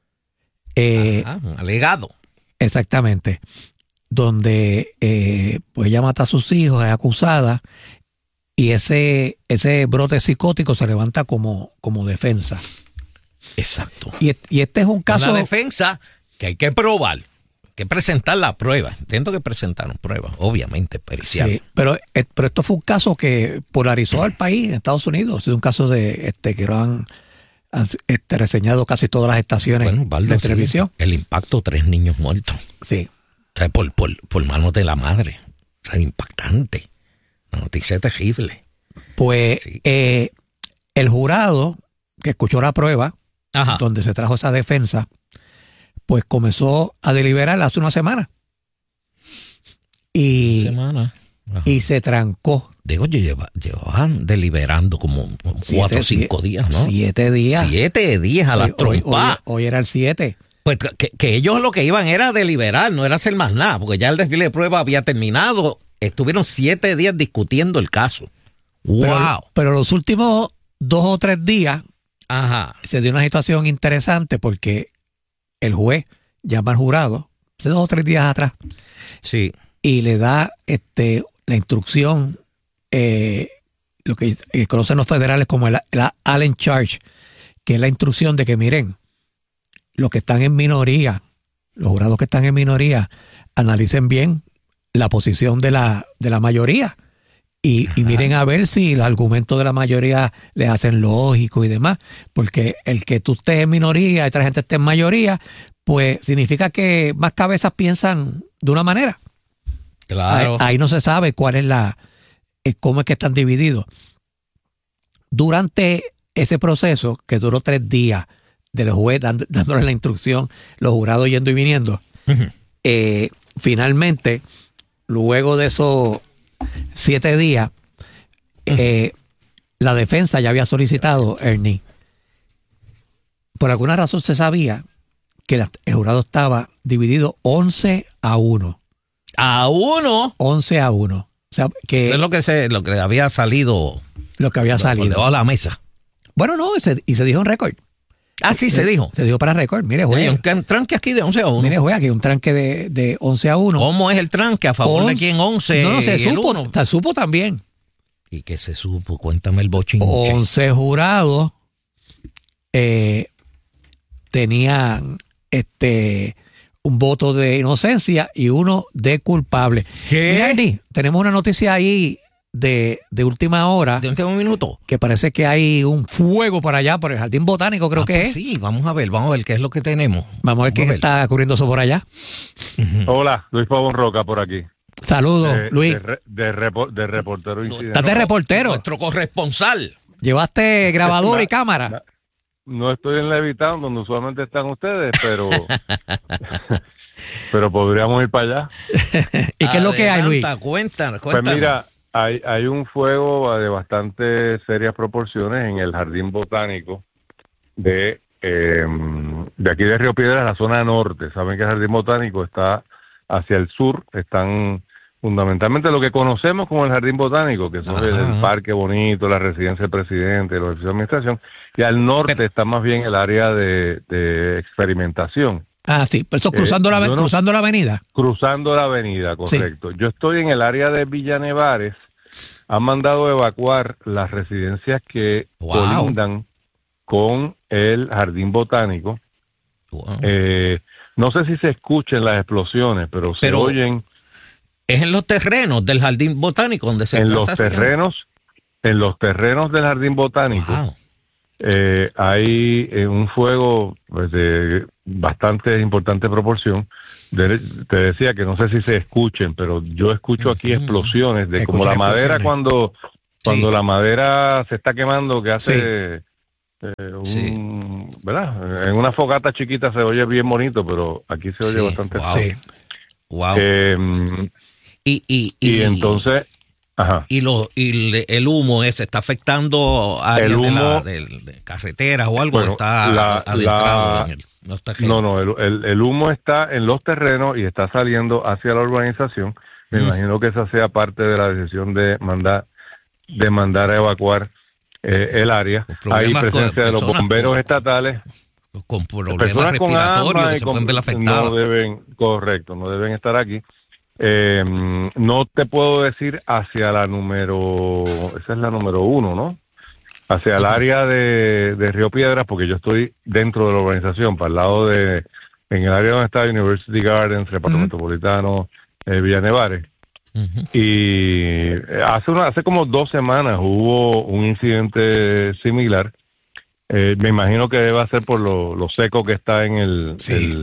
Speaker 15: Alegado.
Speaker 16: Exactamente. Donde pues ella mata a sus hijos, es acusada, y ese brote psicótico se levanta como defensa.
Speaker 15: Exacto.
Speaker 16: Y este es un caso...
Speaker 15: Una defensa que hay que probar. Que presentar la prueba. Entiendo que presentaron pruebas, obviamente, periciales.
Speaker 16: Sí, pero esto fue un caso que polarizó al país en Estados Unidos. Es un caso de que lo han reseñado casi todas las estaciones de televisión.
Speaker 15: El impacto, 3 niños muertos.
Speaker 16: Sí.
Speaker 15: O sea, por manos de la madre. O sea, impactante. Una noticia terrible.
Speaker 16: Pues
Speaker 15: sí.
Speaker 16: El jurado que escuchó la prueba,
Speaker 15: ajá,
Speaker 16: donde se trajo esa defensa, pues comenzó a deliberar hace una semana. Y se trancó.
Speaker 15: Digo, llevaban deliberando como 4 o 5 días, ¿no?
Speaker 16: 7 días.
Speaker 15: 7 días a la trompa.
Speaker 16: Hoy era el 7.
Speaker 15: Pues que ellos lo que iban era deliberar, no era hacer más nada, porque ya el desfile de prueba había terminado. Estuvieron 7 días discutiendo el caso. ¡Wow!
Speaker 16: Pero los últimos 2 o 3 días,
Speaker 15: ajá,
Speaker 16: se dio una situación interesante porque el juez llama al jurado, hace 2 o 3 días atrás,
Speaker 15: sí,
Speaker 16: y le da la instrucción, lo que conocen los federales como la Allen Charge, que es la instrucción de que miren, los que están en minoría, los jurados que están en minoría, analicen bien la posición de la mayoría y miren a ver si los argumentos de la mayoría les hacen lógico y demás, porque el que tú estés en minoría y otra gente esté en mayoría, pues significa que más cabezas piensan de una manera.
Speaker 15: Claro.
Speaker 16: Ahí no se sabe cuál es cómo es que están divididos. Durante ese proceso, que duró 3 días, del juez dándole la instrucción, los jurados yendo y viniendo, finalmente, luego de esos 7 días, la defensa ya había solicitado, Ernie. Por alguna razón se sabía que el jurado estaba dividido 11-1.
Speaker 15: ¿A 1?
Speaker 16: 11-1. O sea, que
Speaker 15: eso es lo que había salido.
Speaker 16: Lo que había salido.
Speaker 15: Debajo de la mesa.
Speaker 16: Bueno, no, y se dijo en récord.
Speaker 15: Ah, sí, se dijo.
Speaker 16: Se dijo para récord. Mire, juez.
Speaker 15: Hay un tranque aquí de 11-1.
Speaker 16: Mire, juez, aquí hay un tranque de 11-1.
Speaker 15: ¿Cómo es el tranque? ¿A favor de quién? 11.
Speaker 16: No, se supo. Se supo también.
Speaker 15: ¿Y qué se supo? Cuéntame el bochinche.
Speaker 16: 11 jurados tenían un voto de inocencia y uno de culpable.
Speaker 15: ¿Qué?
Speaker 16: Mira, Ernie, tenemos una noticia ahí de última hora.
Speaker 15: ¿De último minuto?
Speaker 16: Que parece que hay un fuego por allá, por el Jardín Botánico, creo que
Speaker 15: pues
Speaker 16: es.
Speaker 15: Sí, vamos a ver qué es lo que tenemos.
Speaker 16: Vamos a ver quién está ocurriendo eso por allá.
Speaker 17: Hola, Luis Pavón Roca por aquí.
Speaker 16: Saludos, Luis.
Speaker 17: De reportero incidente.
Speaker 16: ¿Estás de reportero?
Speaker 15: Nuestro corresponsal.
Speaker 16: ¿Llevaste grabador y cámara?
Speaker 17: No estoy en Levitown, donde usualmente están ustedes, pero podríamos ir para allá.
Speaker 16: ¿Y qué es lo que hay, Luis?
Speaker 15: Cuéntanos.
Speaker 17: Pues mira, hay un fuego de bastante serias proporciones en el Jardín Botánico de aquí de Río Piedras, la zona norte. Saben que el Jardín Botánico está hacia el sur, están fundamentalmente lo que conocemos como el Jardín Botánico, que son el parque bonito, la residencia del presidente, los edificios de administración, y al norte está más bien el área de experimentación.
Speaker 16: Ah, sí, pero eso cruzando la avenida.
Speaker 17: Cruzando la avenida, correcto. Sí. Yo estoy en el área de Villa Nevares. Han mandado evacuar las residencias que colindan con el Jardín Botánico. Wow. No sé si se escuchan las explosiones, pero se oyen.
Speaker 15: ¿Es en los terrenos del Jardín Botánico donde se
Speaker 17: en los terrenos del Jardín Botánico? Wow. hay un fuego pues, de bastante importante proporción. Te decía que no sé si se escuchen, pero yo escucho aquí explosiones de como la madera cuando la madera se está quemando, que hace ¿verdad? En una fogata chiquita se oye bien bonito, pero aquí se oye bastante fuerte.
Speaker 15: Wow.
Speaker 17: Y entonces, ajá.
Speaker 15: Y el humo ese está afectando áreas de carreteras o algo.
Speaker 17: Bueno,
Speaker 15: está adentrado en los terrenos.
Speaker 17: No, el humo está en los terrenos y está saliendo hacia la urbanización. Me imagino que esa sea parte de la decisión de mandar a evacuar el área. Hay presencia de los bomberos estatales.
Speaker 15: Con problemas respiratorios que se pueden ver afectados.
Speaker 17: No deben estar aquí. No te puedo decir hacia esa es la número 1, ¿no? Hacia el área de Río Piedras, porque yo estoy dentro de la urbanización, para el lado en el área donde está University Gardens, Reparto Metropolitano, Villa Nevares. Y hace como 2 semanas hubo un incidente similar. Me imagino que debe ser por lo seco que está en el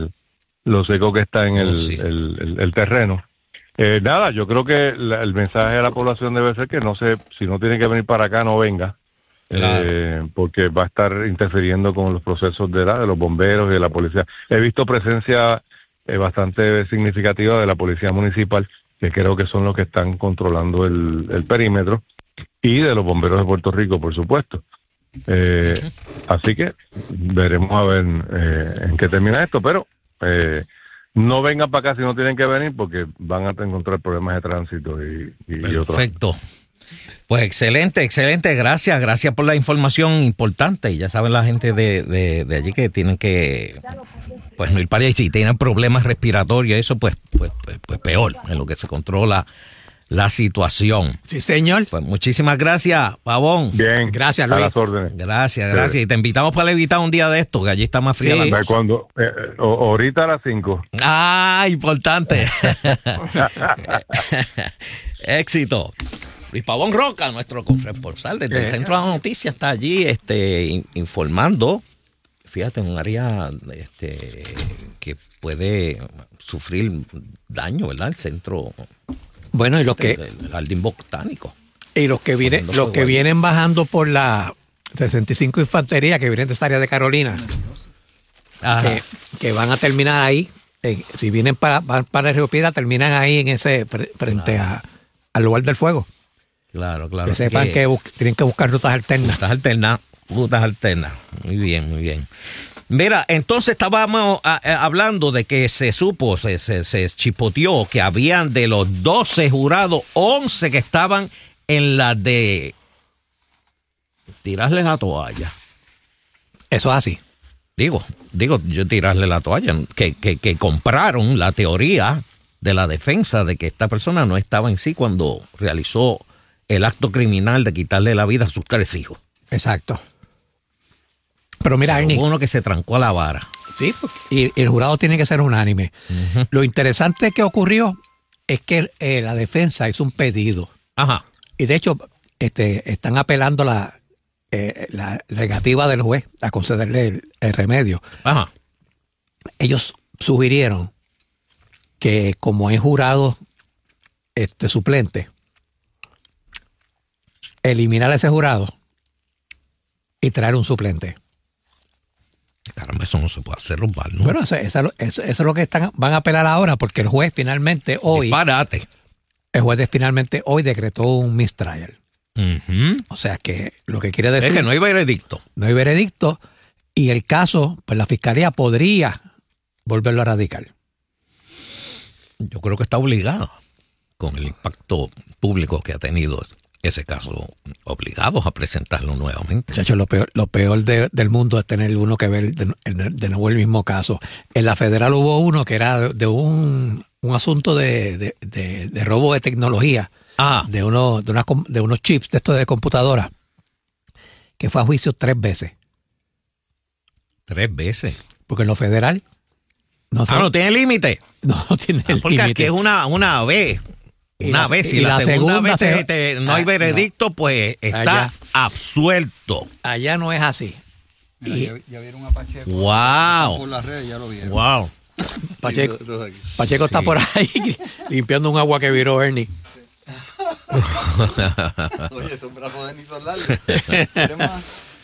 Speaker 17: terreno. Nada, yo creo que el mensaje a la población debe ser que si no tiene que venir para acá, no venga. Claro. Porque va a estar interfiriendo con los procesos de los bomberos y de la policía. He visto presencia bastante significativa de la policía municipal, que creo que son los que están controlando el perímetro, y de los bomberos de Puerto Rico, por supuesto. Así que veremos a ver en qué termina esto, pero no vengan para acá si no tienen que venir, porque van a encontrar problemas de tránsito y otros.
Speaker 15: Perfecto. Pues excelente. Gracias por la información importante. Y ya saben la gente de allí que tienen que pues no ir para allá, y si tienen problemas respiratorios, eso pues peor, en lo que se controla la situación.
Speaker 16: Sí, señor.
Speaker 15: Pues muchísimas gracias, Pavón.
Speaker 17: Bien.
Speaker 16: Gracias, Luis.
Speaker 17: A las órdenes.
Speaker 15: Gracias. Y te invitamos para evitar un día de esto, que allí está más fría la cosa.
Speaker 17: Ahorita a las 5.
Speaker 15: Ah, importante. Éxito. Luis Pavón Roca, nuestro corresponsal desde el Centro de la Noticia, está allí informando. Fíjate, en un área que puede sufrir daño, ¿verdad? El centro.
Speaker 16: Bueno, y
Speaker 15: el jardín botánico.
Speaker 16: Y los que vienen bajando por la 65 Infantería, que vienen de esta área de Carolina, que van a terminar ahí. Si vienen van para el Río Piedra, terminan ahí en ese frente al lugar del fuego.
Speaker 15: Claro.
Speaker 16: Que sepan que tienen que buscar rutas alternas.
Speaker 15: Rutas alternas. Muy bien. Mira, entonces estábamos hablando de que se supo, se chipoteó que habían de los 12 jurados, 11 que estaban en la de tirarle la toalla.
Speaker 16: Eso es así.
Speaker 15: Digo, yo tirarle la toalla, que compraron la teoría de la defensa de que esta persona no estaba en sí cuando realizó el acto criminal de quitarle la vida a sus 3 hijos.
Speaker 16: Exacto. Pero mira, Ernie,
Speaker 15: uno que se trancó a la vara.
Speaker 16: Sí, y el jurado tiene que ser unánime. Uh-huh. Lo interesante que ocurrió es que la defensa hizo un pedido.
Speaker 15: Ajá.
Speaker 16: Y de hecho, están apelando la negativa del juez a concederle el remedio.
Speaker 15: Ajá.
Speaker 16: Ellos sugirieron que como hay jurado suplente, eliminar ese jurado y traer un suplente.
Speaker 15: Caramba, eso no se puede hacer, ¿no?
Speaker 16: Bueno, eso es lo que van a apelar ahora, porque el juez finalmente hoy...
Speaker 15: Disparate.
Speaker 16: El juez finalmente hoy decretó un mistrial.
Speaker 15: Uh-huh.
Speaker 16: O sea que lo que quiere decir...
Speaker 15: Es que no hay veredicto.
Speaker 16: No hay veredicto, y el caso, pues la fiscalía podría volverlo a radicar.
Speaker 15: Yo creo que está obligado, con el impacto público que ha tenido ese caso, obligados a presentarlo nuevamente.
Speaker 16: Chacho, lo peor del mundo es tener uno que ver de nuevo el mismo caso. En la federal hubo uno que era de un asunto de robo de tecnología, de unos chips de estos de computadora, que fue a juicio 3 veces.
Speaker 15: 3 veces.
Speaker 16: Porque en lo federal
Speaker 15: no tiene límite.
Speaker 16: No tiene límite.
Speaker 15: Porque aquí es una vez. Una vez, si la segunda vez no hay veredicto, pues está absuelto.
Speaker 16: Allá no es así.
Speaker 3: Mira, ya vieron a Pacheco.
Speaker 15: Wow.
Speaker 3: Por las redes ya lo vieron.
Speaker 15: Wow.
Speaker 16: Pacheco está por ahí limpiando un agua que viró Ernie.
Speaker 3: Oye, estos brazos de Ernie son largos.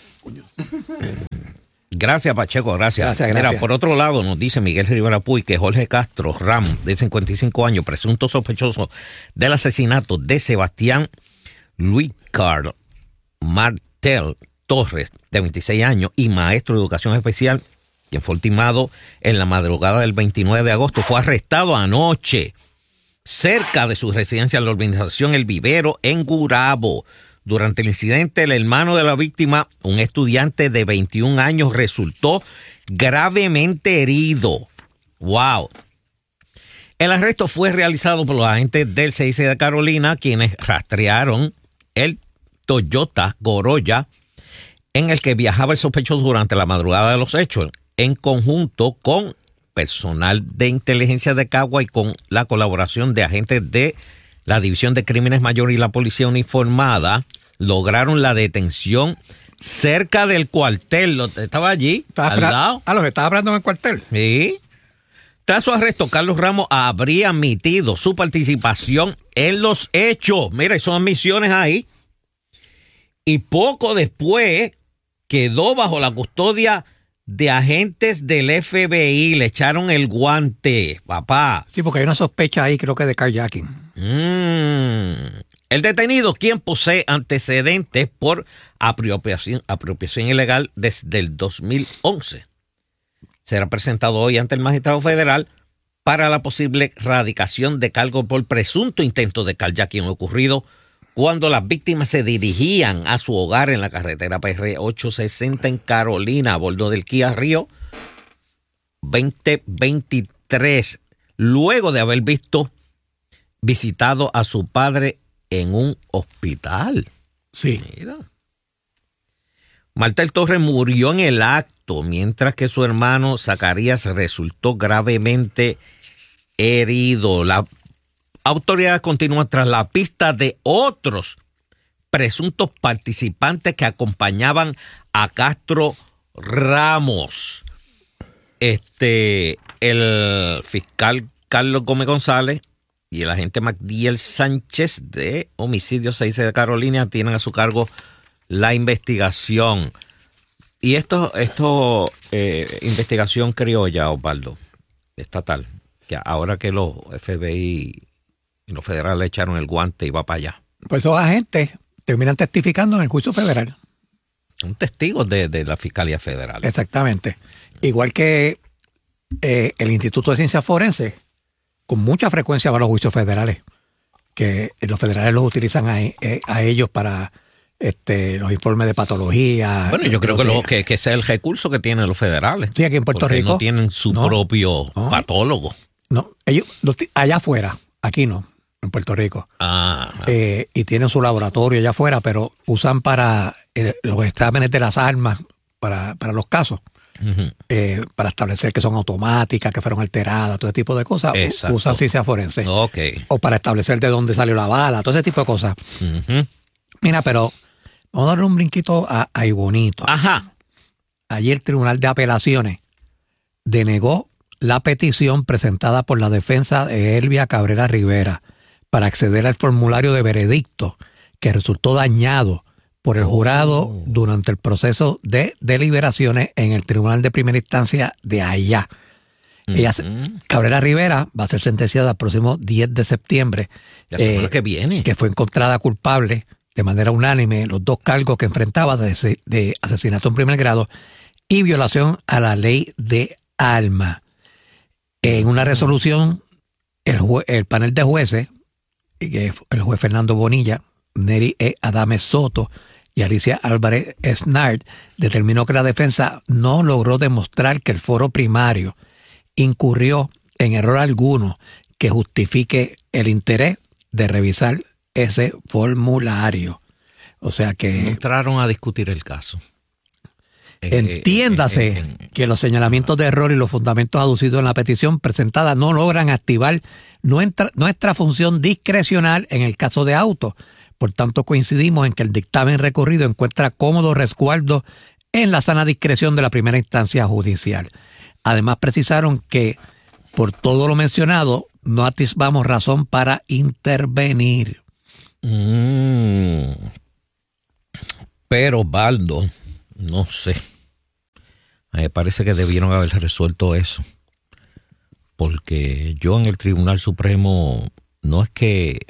Speaker 15: Gracias, Pacheco, gracias.
Speaker 16: Gracias.
Speaker 15: Mira, por otro lado, nos dice Miguel Rivera Puy que Jorge Castro Ramos, de 55 años, presunto sospechoso del asesinato de Sebastián Luis Carl Martel Torres, de 26 años, y maestro de educación especial, quien fue ultimado en la madrugada del 29 de agosto, fue arrestado anoche cerca de su residencia en la urbanización El Vivero, en Gurabo. Durante el incidente, el hermano de la víctima, un estudiante de 21 años, resultó gravemente herido. ¡Wow! El arresto fue realizado por los agentes del CIC de Carolina, quienes rastrearon el Toyota Corolla en el que viajaba el sospechoso durante la madrugada de los hechos, en conjunto con personal de inteligencia de Cagua y con la colaboración de agentes de la División de Crímenes Mayores y la Policía Uniformada. Lograron la detención cerca del cuartel. Estaba allí, al lado.
Speaker 16: Los estaba hablando en el cuartel.
Speaker 15: Sí. Tras su arresto, Carlos Ramos habría admitido su participación en los hechos. Mira, son admisiones ahí. Y poco después quedó bajo la custodia de agentes del FBI. Le echaron el guante, papá.
Speaker 16: Sí, porque hay una sospecha ahí, creo que de carjacking.
Speaker 15: El detenido, quien posee antecedentes por apropiación ilegal desde el 2011, será presentado hoy ante el magistrado federal para la posible radicación de cargo por presunto intento de carjacking ocurrido cuando las víctimas se dirigían a su hogar en la carretera PR 860 en Carolina, a bordo del Kia Rio 2023, luego de haber visitado a su padre en un hospital.
Speaker 16: Sí.
Speaker 15: Mira. Martel Torres murió en el acto, mientras que su hermano Zacarías resultó gravemente herido. Las autoridades continúan tras la pista de otros presuntos participantes que acompañaban a Castro Ramos. El fiscal Carlos Gómez González y el agente Magdiel Sánchez de Homicidio 6 de Carolina tienen a su cargo la investigación. Y esto investigación criolla, Osvaldo, estatal, que ahora que los FBI y los federales echaron el guante y va para allá.
Speaker 16: Pues esos agentes terminan testificando en el juicio federal.
Speaker 15: Son testigos de la Fiscalía Federal.
Speaker 16: Exactamente. Igual que el Instituto de Ciencias Forenses, con mucha frecuencia va a los juicios federales, que los federales los utilizan a ellos para los informes de patología.
Speaker 15: Bueno, yo creo que ese es el recurso que tienen los federales.
Speaker 16: Sí, aquí en Puerto Rico.
Speaker 15: No tienen su propio patólogo.
Speaker 16: No, ellos allá afuera, aquí no, en Puerto Rico. Y tienen su laboratorio allá afuera, pero usan para los exámenes de las armas, para los casos. Uh-huh. Para establecer que son automáticas, que fueron alteradas, todo ese tipo de cosas. Usan ciencia forense.
Speaker 15: Okay.
Speaker 16: O para establecer de dónde salió la bala, todo ese tipo de cosas.
Speaker 15: Uh-huh.
Speaker 16: Mira, pero vamos a darle un brinquito a Bonito.
Speaker 15: Ajá.
Speaker 16: Ayer el Tribunal de Apelaciones denegó la petición presentada por la defensa de Elvia Cabrera Rivera para acceder al formulario de veredicto que resultó dañado por el jurado durante el proceso de deliberaciones en el Tribunal de Primera Instancia de allá. Cabrera Rivera va a ser sentenciada el próximo 10 de septiembre.
Speaker 15: La semana que viene.
Speaker 16: Que fue encontrada culpable de manera unánime los dos cargos que enfrentaba de asesinato en primer grado y violación a la ley de armas. En una resolución, el panel de jueces, que el juez Fernando Bonilla, Neri E. Adames Soto y Alicia Álvarez Snard, determinó que la defensa no logró demostrar que el foro primario incurrió en error alguno que justifique el interés de revisar ese formulario. O sea que...
Speaker 15: No entraron a discutir el caso.
Speaker 16: Entiéndase que los señalamientos de error y los fundamentos aducidos en la petición presentada no logran activar nuestra función discrecional en el caso de auto. Por tanto, coincidimos en que el dictamen recurrido encuentra cómodo resguardo en la sana discreción de la primera instancia judicial. Además, precisaron que, por todo lo mencionado, no atisbamos razón para intervenir.
Speaker 15: Pero, Baldo, no sé. Me parece que debieron haber resuelto eso. Porque yo en el Tribunal Supremo no es que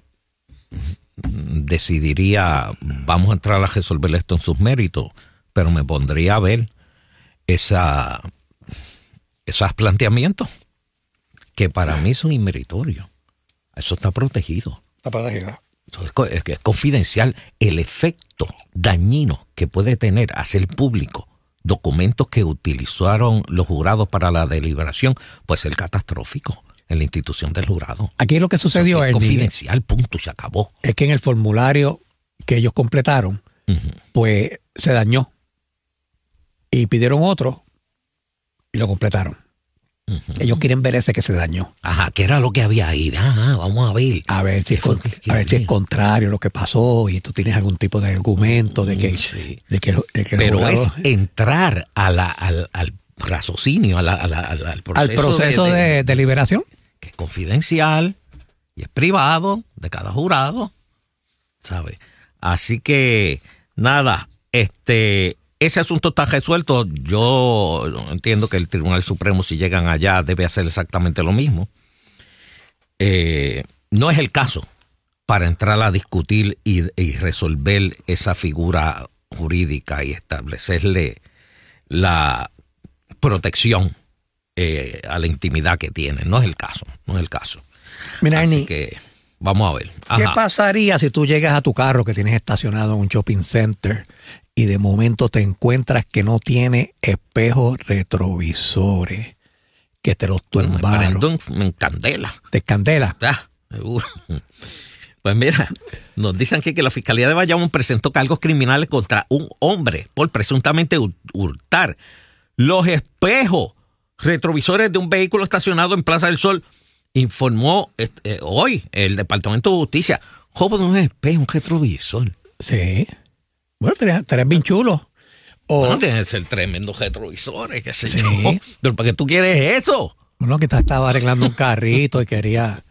Speaker 15: decidiría, vamos a entrar a resolver esto en sus méritos, pero me pondría a ver esos planteamientos que para mí son inmeritorios. Eso está protegido.
Speaker 16: Está protegido.
Speaker 15: Es confidencial. El efecto dañino que puede tener hacer público documentos que utilizaron los jurados para la deliberación puede ser catastrófico en la institución del jurado.
Speaker 16: Aquí lo que sucedió es
Speaker 15: confidencial, punto, se acabó.
Speaker 16: Es que en el formulario que ellos completaron, pues se dañó y pidieron otro y lo completaron. Ellos quieren ver ese que se dañó.
Speaker 15: Ajá, ¿qué era lo que había ahí? Vamos a ver.
Speaker 16: A ver si es contrario lo que pasó y tú tienes algún tipo de argumento de que...
Speaker 15: Sí.
Speaker 16: de que
Speaker 15: pero
Speaker 16: jurado,
Speaker 15: es entrar al raciocinio, al
Speaker 16: proceso de deliberación.
Speaker 15: Que es confidencial y es privado de cada jurado, ¿sabes? Así que, nada, ese asunto está resuelto. Yo entiendo que el Tribunal Supremo, si llegan allá, debe hacer exactamente lo mismo. No es el caso para entrar a discutir y resolver esa figura jurídica y establecerle la protección a la intimidad que tiene. No es el caso.
Speaker 16: Mira,
Speaker 15: así
Speaker 16: Ernie,
Speaker 15: que vamos a ver.
Speaker 16: ¿qué
Speaker 15: Ajá.
Speaker 16: pasaría si tú llegas a tu carro que tienes estacionado en un shopping center y de momento te encuentras que no tiene espejos retrovisores, que te los tumbaron?
Speaker 15: Me encandela.
Speaker 16: ¿Te escandela?
Speaker 15: Seguro. Pues mira, nos dicen aquí que la Fiscalía de Bayamón presentó cargos criminales contra un hombre por presuntamente hurtar los espejos retrovisores de un vehículo estacionado en Plaza del Sol. Informó hoy el Departamento de Justicia. Joven, un espejo, un retrovisor.
Speaker 16: Sí. Bueno, tenés bien chulo.
Speaker 15: Bueno, tiene que ser tremendos retrovisores, qué sé
Speaker 16: Sí.
Speaker 15: yo. Pero ¿para qué tú quieres eso?
Speaker 16: Bueno, que estaba arreglando un carrito y quería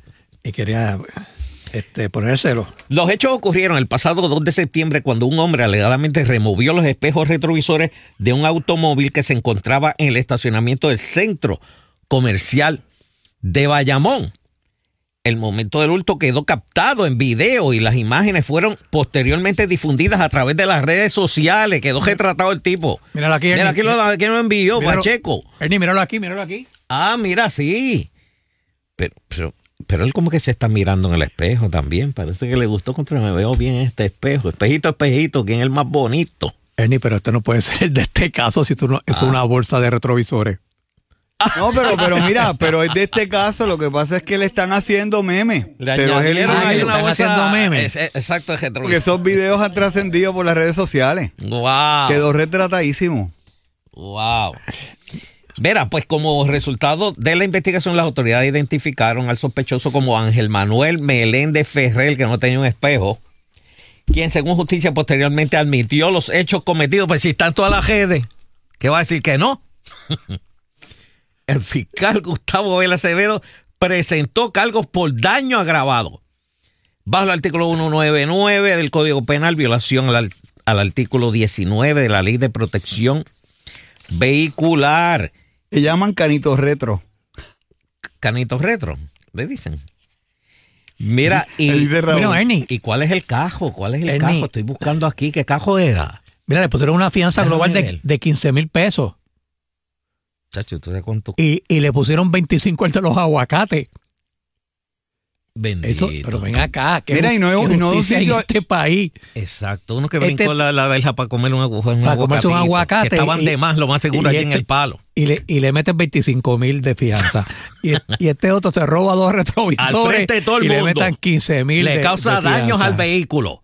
Speaker 16: ponérselo.
Speaker 15: Los hechos ocurrieron el pasado 2 de septiembre cuando un hombre alegadamente removió los espejos retrovisores de un automóvil que se encontraba en el estacionamiento del centro comercial de Bayamón. El momento del hurto quedó captado en video y las imágenes fueron posteriormente difundidas a través de las redes sociales. Quedó retratado el tipo.
Speaker 16: Míralo aquí,
Speaker 15: Mira,
Speaker 16: Ernie.
Speaker 15: aquí lo envió,
Speaker 16: Míralo.
Speaker 15: Pacheco.
Speaker 16: Ernie, míralo aquí.
Speaker 15: Ah, mira, sí. Pero él como que se está mirando en el espejo también. Parece que le gustó contra me veo bien en este espejo. Espejito, ¿quién es el más bonito?
Speaker 16: Ernie, pero esto no puede ser de este caso si tú no, es una bolsa de retrovisores.
Speaker 3: No, pero mira, pero es de este caso, lo que pasa es que le están haciendo memes. Pero es el
Speaker 16: haciendo memes.
Speaker 15: Exacto, es retrovisor.
Speaker 3: porque esos videos han trascendido por las redes sociales.
Speaker 15: Wow.
Speaker 3: Quedó retratadísimo.
Speaker 15: Wow. Verá, pues como resultado de la investigación, las autoridades identificaron al sospechoso como Ángel Manuel Meléndez Ferrer, que no tenía un espejo, quien según justicia posteriormente admitió los hechos cometidos. Pues si están todas las redes, ¿qué va a decir que no? El fiscal Gustavo Vela Acevedo presentó cargos por daño agravado bajo el artículo 199 del Código Penal, violación al artículo 19 de la Ley de Protección Vehicular.
Speaker 3: Se llaman canitos retro.
Speaker 15: Canitos retro, le dicen. Mira,
Speaker 16: Ernie.
Speaker 15: ¿Y cuál es el cajo?
Speaker 16: Ernie.
Speaker 15: Cajo? Estoy buscando aquí. ¿Qué cajo era?
Speaker 16: Mira, le pusieron una fianza global
Speaker 15: ver.
Speaker 16: de 15,000 pesos.
Speaker 15: Chacho, ¿tú sabes cuánto?
Speaker 16: Y le pusieron 25 el de los aguacates.
Speaker 15: Bendito.
Speaker 16: Eso, pero ven acá.
Speaker 3: Mira, y no es un sitio
Speaker 16: en este país.
Speaker 15: Exacto, uno que brincó la verja para comer un
Speaker 16: comerse un aguacate.
Speaker 15: Que estaban de más, lo más seguro, allí en el palo.
Speaker 16: Y le meten 25,000 de fianza. y este otro se roba 2 retrovisores.
Speaker 15: Al frente de todo el
Speaker 16: y
Speaker 15: mundo.
Speaker 16: le metan 15,000
Speaker 15: Le causa
Speaker 16: de
Speaker 15: daños
Speaker 16: fianza.
Speaker 15: al vehículo.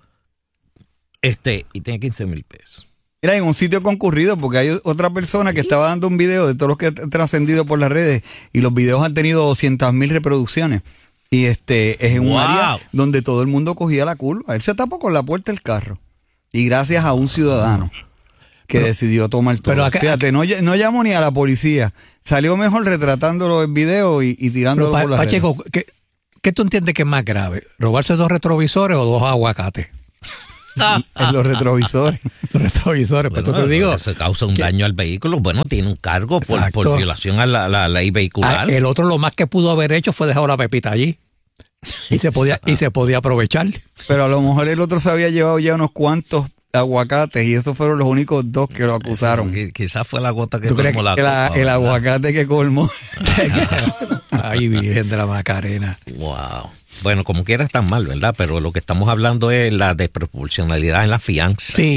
Speaker 15: Y tiene 15,000 pesos.
Speaker 3: Era en un sitio concurrido porque hay otra persona que estaba dando un video de todos los que han trascendido por las redes y los videos han tenido 200,000 reproducciones. Y es en un área donde todo el mundo cogía la curva. Él se tapó con la puerta del carro. Y gracias a un ciudadano. que decidió tomar todo.
Speaker 16: Pero
Speaker 3: Fíjate, no llamó ni a la policía. Salió mejor retratándolo en video y tirándolo por las redes.
Speaker 16: Pacheco, ¿qué tú entiendes que es más grave? ¿Robarse 2 retrovisores o 2 aguacates?
Speaker 3: En los retrovisores.
Speaker 16: Los retrovisores,
Speaker 15: Bueno,
Speaker 16: pero te digo...
Speaker 15: se causa un daño al vehículo. Bueno, tiene un cargo por violación a la ley vehicular.
Speaker 16: El otro lo más que pudo haber hecho fue dejar la pepita allí. Y se podía aprovechar.
Speaker 3: Pero a lo mejor el otro se había llevado ya unos cuantos aguacates y esos fueron los únicos 2 que lo acusaron.
Speaker 15: Quizás fue la gota que
Speaker 3: ¿Tú crees
Speaker 15: colmó la
Speaker 3: que
Speaker 15: copa,
Speaker 3: el aguacate que colmó?
Speaker 16: Ay, Virgen de la Macarena.
Speaker 15: Wow. Bueno, como quiera están mal, ¿verdad? Pero lo que estamos hablando es la desproporcionalidad en la fianza.
Speaker 16: Sí.